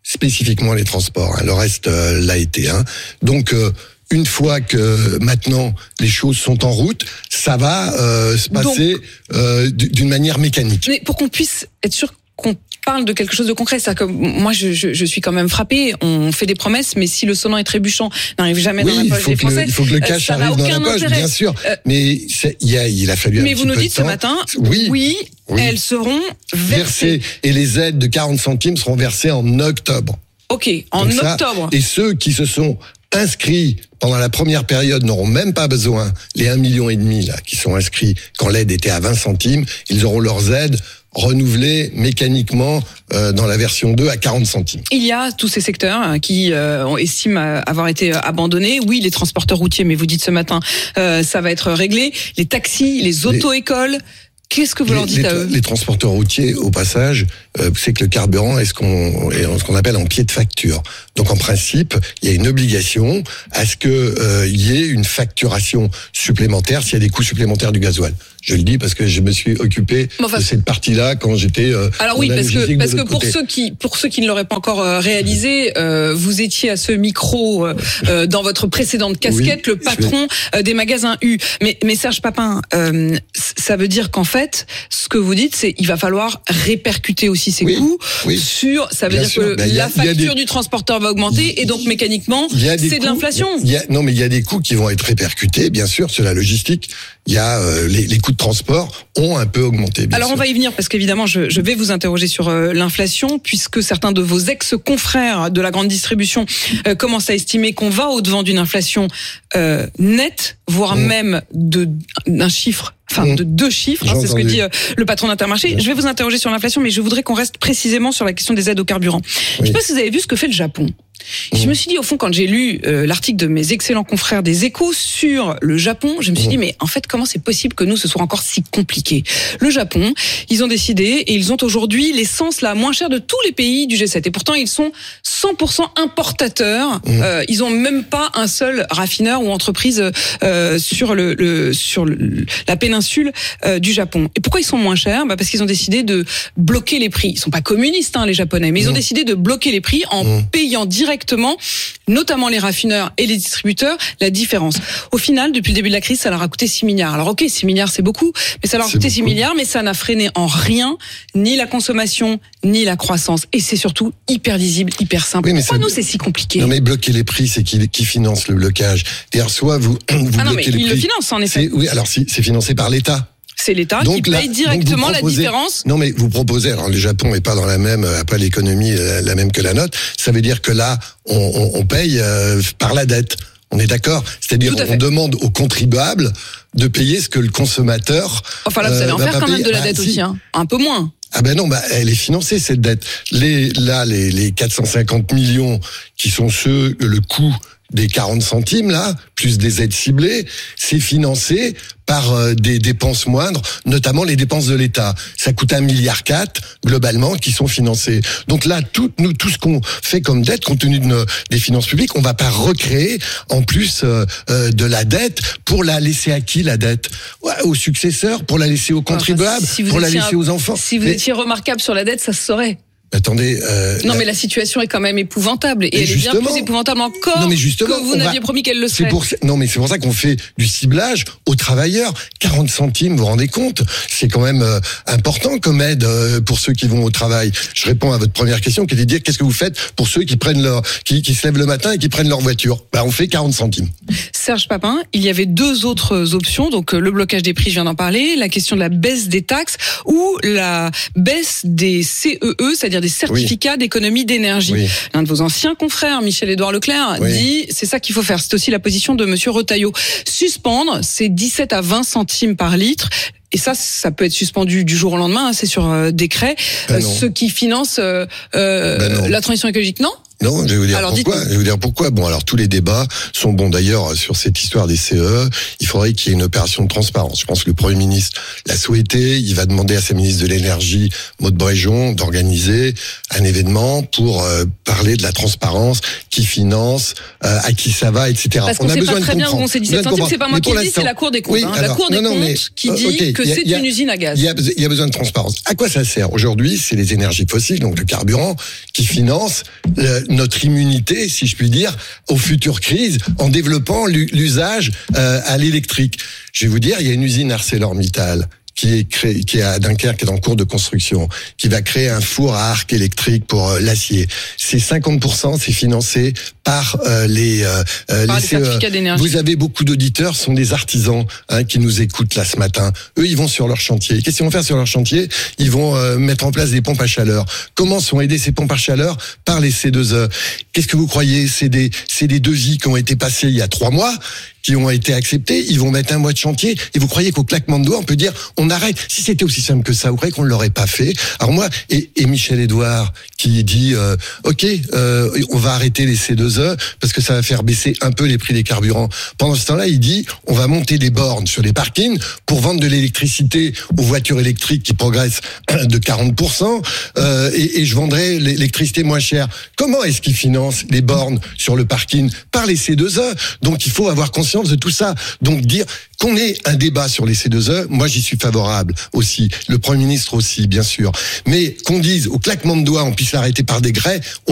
spécifiquement les transports. Hein. Le reste euh, l'a été. Hein. Donc euh, une fois que maintenant les choses sont en route, ça va euh, se passer Donc, euh, d'une manière mécanique. Mais pour qu'on puisse être sûr qu'on parle de quelque chose de concret, c'est-à-dire que moi je, je, je suis quand même frappée. On fait des promesses, mais si le sonnant est trébuchant n'arrive jamais oui, dans la poche des Français, il faut que le cash euh, arrive dans la poche, intérêt. bien sûr. Euh, mais il y a, il a fallu. Mais un vous petit nous peu dites de ce temps. matin, oui, oui, oui, elles seront versées. versées. Et les aides de quarante centimes seront versées en octobre. Ok, en Donc ça, octobre. Et ceux qui se sont inscrits pendant la première période n'auront même pas besoin, les un million et demi là, qui sont inscrits quand l'aide était à vingt centimes, ils auront leurs aides renouvelées mécaniquement euh, dans la version deux à quarante centimes. Il y a tous ces secteurs qui euh, estiment avoir été abandonnés. Oui, les transporteurs routiers, mais vous dites ce matin, euh, ça va être réglé. Les taxis, les auto-écoles. Qu'est-ce que vous les, leur dites les, à eux? Les transporteurs routiers, au passage, euh, c'est que le carburant est ce qu'on est ce qu'on appelle en pied de facture. Donc en principe, il y a une obligation à ce que euh, il y ait une facturation supplémentaire s'il y a des coûts supplémentaires du gasoil. Je le dis parce que je me suis occupé enfin, de cette partie-là quand j'étais. Euh, Alors oui, parce que parce que pour côté. ceux qui pour ceux qui ne l'auraient pas encore euh, réalisé, euh, vous étiez à ce micro euh, euh, dans votre précédente casquette, oui, le patron euh, des magasins U. Mais mais Serge Papin, euh, ça veut dire qu'en fait, ce que vous dites, c'est il va falloir répercuter aussi ces oui, coûts oui. sur. Ça veut Bien dire sûr. que ben, la a, facture des, du transporteur va augmenter y, et donc mécaniquement, c'est coûts, de l'inflation. Y a, non, mais il y a des coûts qui vont être répercutés, bien sûr, sur la logistique. Il y a euh, les, les coûts de transport ont un peu augmenté. Alors sûr. on va y venir parce qu'évidemment je, je vais vous interroger sur euh, l'inflation puisque certains de vos ex-confrères de la grande distribution euh, commencent à estimer qu'on va au-devant d'une inflation euh, nette, voire mmh. même de d'un chiffre. Enfin, mmh. de deux chiffres, hein, c'est ce que dit euh, le patron d'Intermarché. Mmh. Je vais vous interroger sur l'inflation, mais je voudrais qu'on reste précisément sur la question des aides au carburant. Oui. Je ne sais pas si vous avez vu ce que fait le Japon. Mmh. Je me suis dit, au fond, quand j'ai lu euh, l'article de mes excellents confrères des Échos sur le Japon, je me suis mmh. dit, mais en fait, comment c'est possible que nous, ce soit encore si compliqué? Le Japon, ils ont décidé, et ils ont aujourd'hui l'essence la moins chère de tous les pays du G sept. Et pourtant, ils sont cent pour cent importateurs. Mmh. Euh, ils ont même pas un seul raffineur ou entreprise euh, sur le, le sur le, la péninsule Euh, du Japon. Et pourquoi ils sont moins chers? Bah parce qu'ils ont décidé de bloquer les prix. Ils sont pas communistes, hein, les Japonais, mais ils ont mmh. décidé de bloquer les prix en mmh. payant directement, notamment les raffineurs et les distributeurs, la différence. Au final, depuis le début de la crise, ça leur a coûté six milliards. Alors ok, six milliards, c'est beaucoup, mais ça leur a coûté six milliards, mais ça n'a freiné en rien ni la consommation, ni la croissance. Et c'est surtout hyper lisible, hyper simple. Oui, pourquoi nous, c'est si compliqué? Non, mais bloquer les prix, c'est qui, qui finance le blocage? C'est-à-dire, soit vous, vous ah non, bloquez mais les il prix. le finance, en effet. Oui, alors si, c'est financé par l'État. C'est l'État donc, qui là, paye directement proposez, la différence. Non, mais vous proposez, alors le Japon n'est pas dans la même, après l'économie la, la même que la nôtre, ça veut dire que là, on, on, on paye euh, par la dette. On est d'accord? C'est-à-dire on demande aux contribuables de payer ce que le consommateur. Enfin là, vous allez en euh, faire quand même de la bah, dette si. aussi, hein. Un peu moins. Ah ben non, bah elle est financée cette dette. Les là les les quatre cent cinquante millions qui sont ceux le coût des quarante centimes là, plus des aides ciblées, c'est financé par euh, des dépenses moindres, notamment les dépenses de l'État. Ça coûte un milliard quatre globalement qui sont financées. Donc là, tout nous tout ce qu'on fait comme dette, compte tenu de nos, des finances publiques, on va pas recréer en plus euh, euh, de la dette pour la laisser à qui la dette? Ouais, aux successeurs, pour la laisser aux contribuables, enfin, si vous pour la laisser un, aux enfants. Si vous Mais, étiez remarquable sur la dette, ça se saurait. Attendez. Euh, non, la... mais la situation est quand même épouvantable et, et elle est bien plus épouvantable encore non, mais que vous n'aviez va... promis qu'elle le serait. Pour... Non, mais c'est pour ça qu'on fait du ciblage aux travailleurs. quarante centimes, vous vous rendez compte? C'est quand même euh, important comme aide euh, pour ceux qui vont au travail. Je réponds à votre première question qui était de dire qu'est-ce que vous faites pour ceux qui prennent leur, qui, qui se lèvent le matin et qui prennent leur voiture? Bah, on fait quarante centimes. Serge Papin, il y avait deux autres options, donc le blocage des prix, je viens d'en parler, la question de la baisse des taxes ou la baisse des C E E, c'est-à-dire des certificats oui. d'économie d'énergie. Oui. L'un de vos anciens confrères, Michel-Édouard Leclerc, oui. dit c'est ça qu'il faut faire. C'est aussi la position de Monsieur Retailleau. Suspendre, c'est dix-sept à vingt centimes par litre. Et ça, ça peut être suspendu du jour au lendemain, hein, c'est sur euh, décret. Ben euh, ceux qui financent euh, euh, ben la transition écologique, non? Non, je vais vous dire alors, pourquoi. dites-nous. Je vais vous dire pourquoi. Bon, alors tous les débats sont bons. D'ailleurs, sur cette histoire des C E, il faudrait qu'il y ait une opération de transparence. Je pense que le Premier ministre l'a souhaité. Il va demander à sa ministre de l'Énergie, Maud Bréjon, d'organiser un événement pour euh, parler de la transparence, qui finance, euh, à qui ça va, et cetera. Parce qu'on ne sait pas très bien où on s'est dix-sept centimes. C'est pas moi qui le dis, c'est la Cour des comptes. Oui, hein. alors, la Cour des non, non, comptes mais, qui dit euh, okay, que y a, c'est y a, une usine à gaz. Il y a, il y a besoin de transparence. À quoi ça sert? Aujourd'hui, c'est les énergies fossiles, donc le carburant, qui finance le, notre immunité, si je puis dire, aux futures crises, en développant l'usage euh, à l'électrique. Je vais vous dire, il y a une usine ArcelorMittal qui est créé, qui est à Dunkerque, qui est en cours de construction, qui va créer un four à arc électrique pour euh, l'acier. C'est cinquante pour cent, c'est financé par euh, les, euh, par les, les certificats d'énergie. Vous avez beaucoup d'auditeurs, sont des artisans hein, qui nous écoutent là ce matin. Eux, ils vont sur leur chantier. Qu'est-ce qu'ils vont faire sur leur chantier? Ils vont euh, mettre en place des pompes à chaleur. Comment sont aidées ces pompes à chaleur? Par les C deux E. Qu'est-ce que vous croyez? C'est des, c'est des devis qui ont été passés il y a trois mois, qui ont été acceptés. Ils vont mettre un mois de chantier. Et vous croyez qu'au claquement de doigts, on peut dire, on arrête? Si c'était aussi simple que ça, vous croyez qu'on ne l'aurait pas fait? Alors moi, et, et Michel Edouard, qui dit, euh, ok, euh, on va arrêter les C deux E parce que ça va faire baisser un peu les prix des carburants. Pendant ce temps-là, il dit, on va monter des bornes sur les parkings pour vendre de l'électricité aux voitures électriques qui progressent de quarante pour cent, euh, et, et je vendrai l'électricité moins chère. Comment est-ce qu'ils financent les bornes sur le parking? Par les C deux E. Donc il faut avoir conscience de tout ça. Donc dire qu'on ait un débat sur les C deux E, moi j'y suis favorable aussi. Le Premier ministre aussi, bien sûr. Mais qu'on dise au claquement de doigts, on puisse l'arrêter par décret,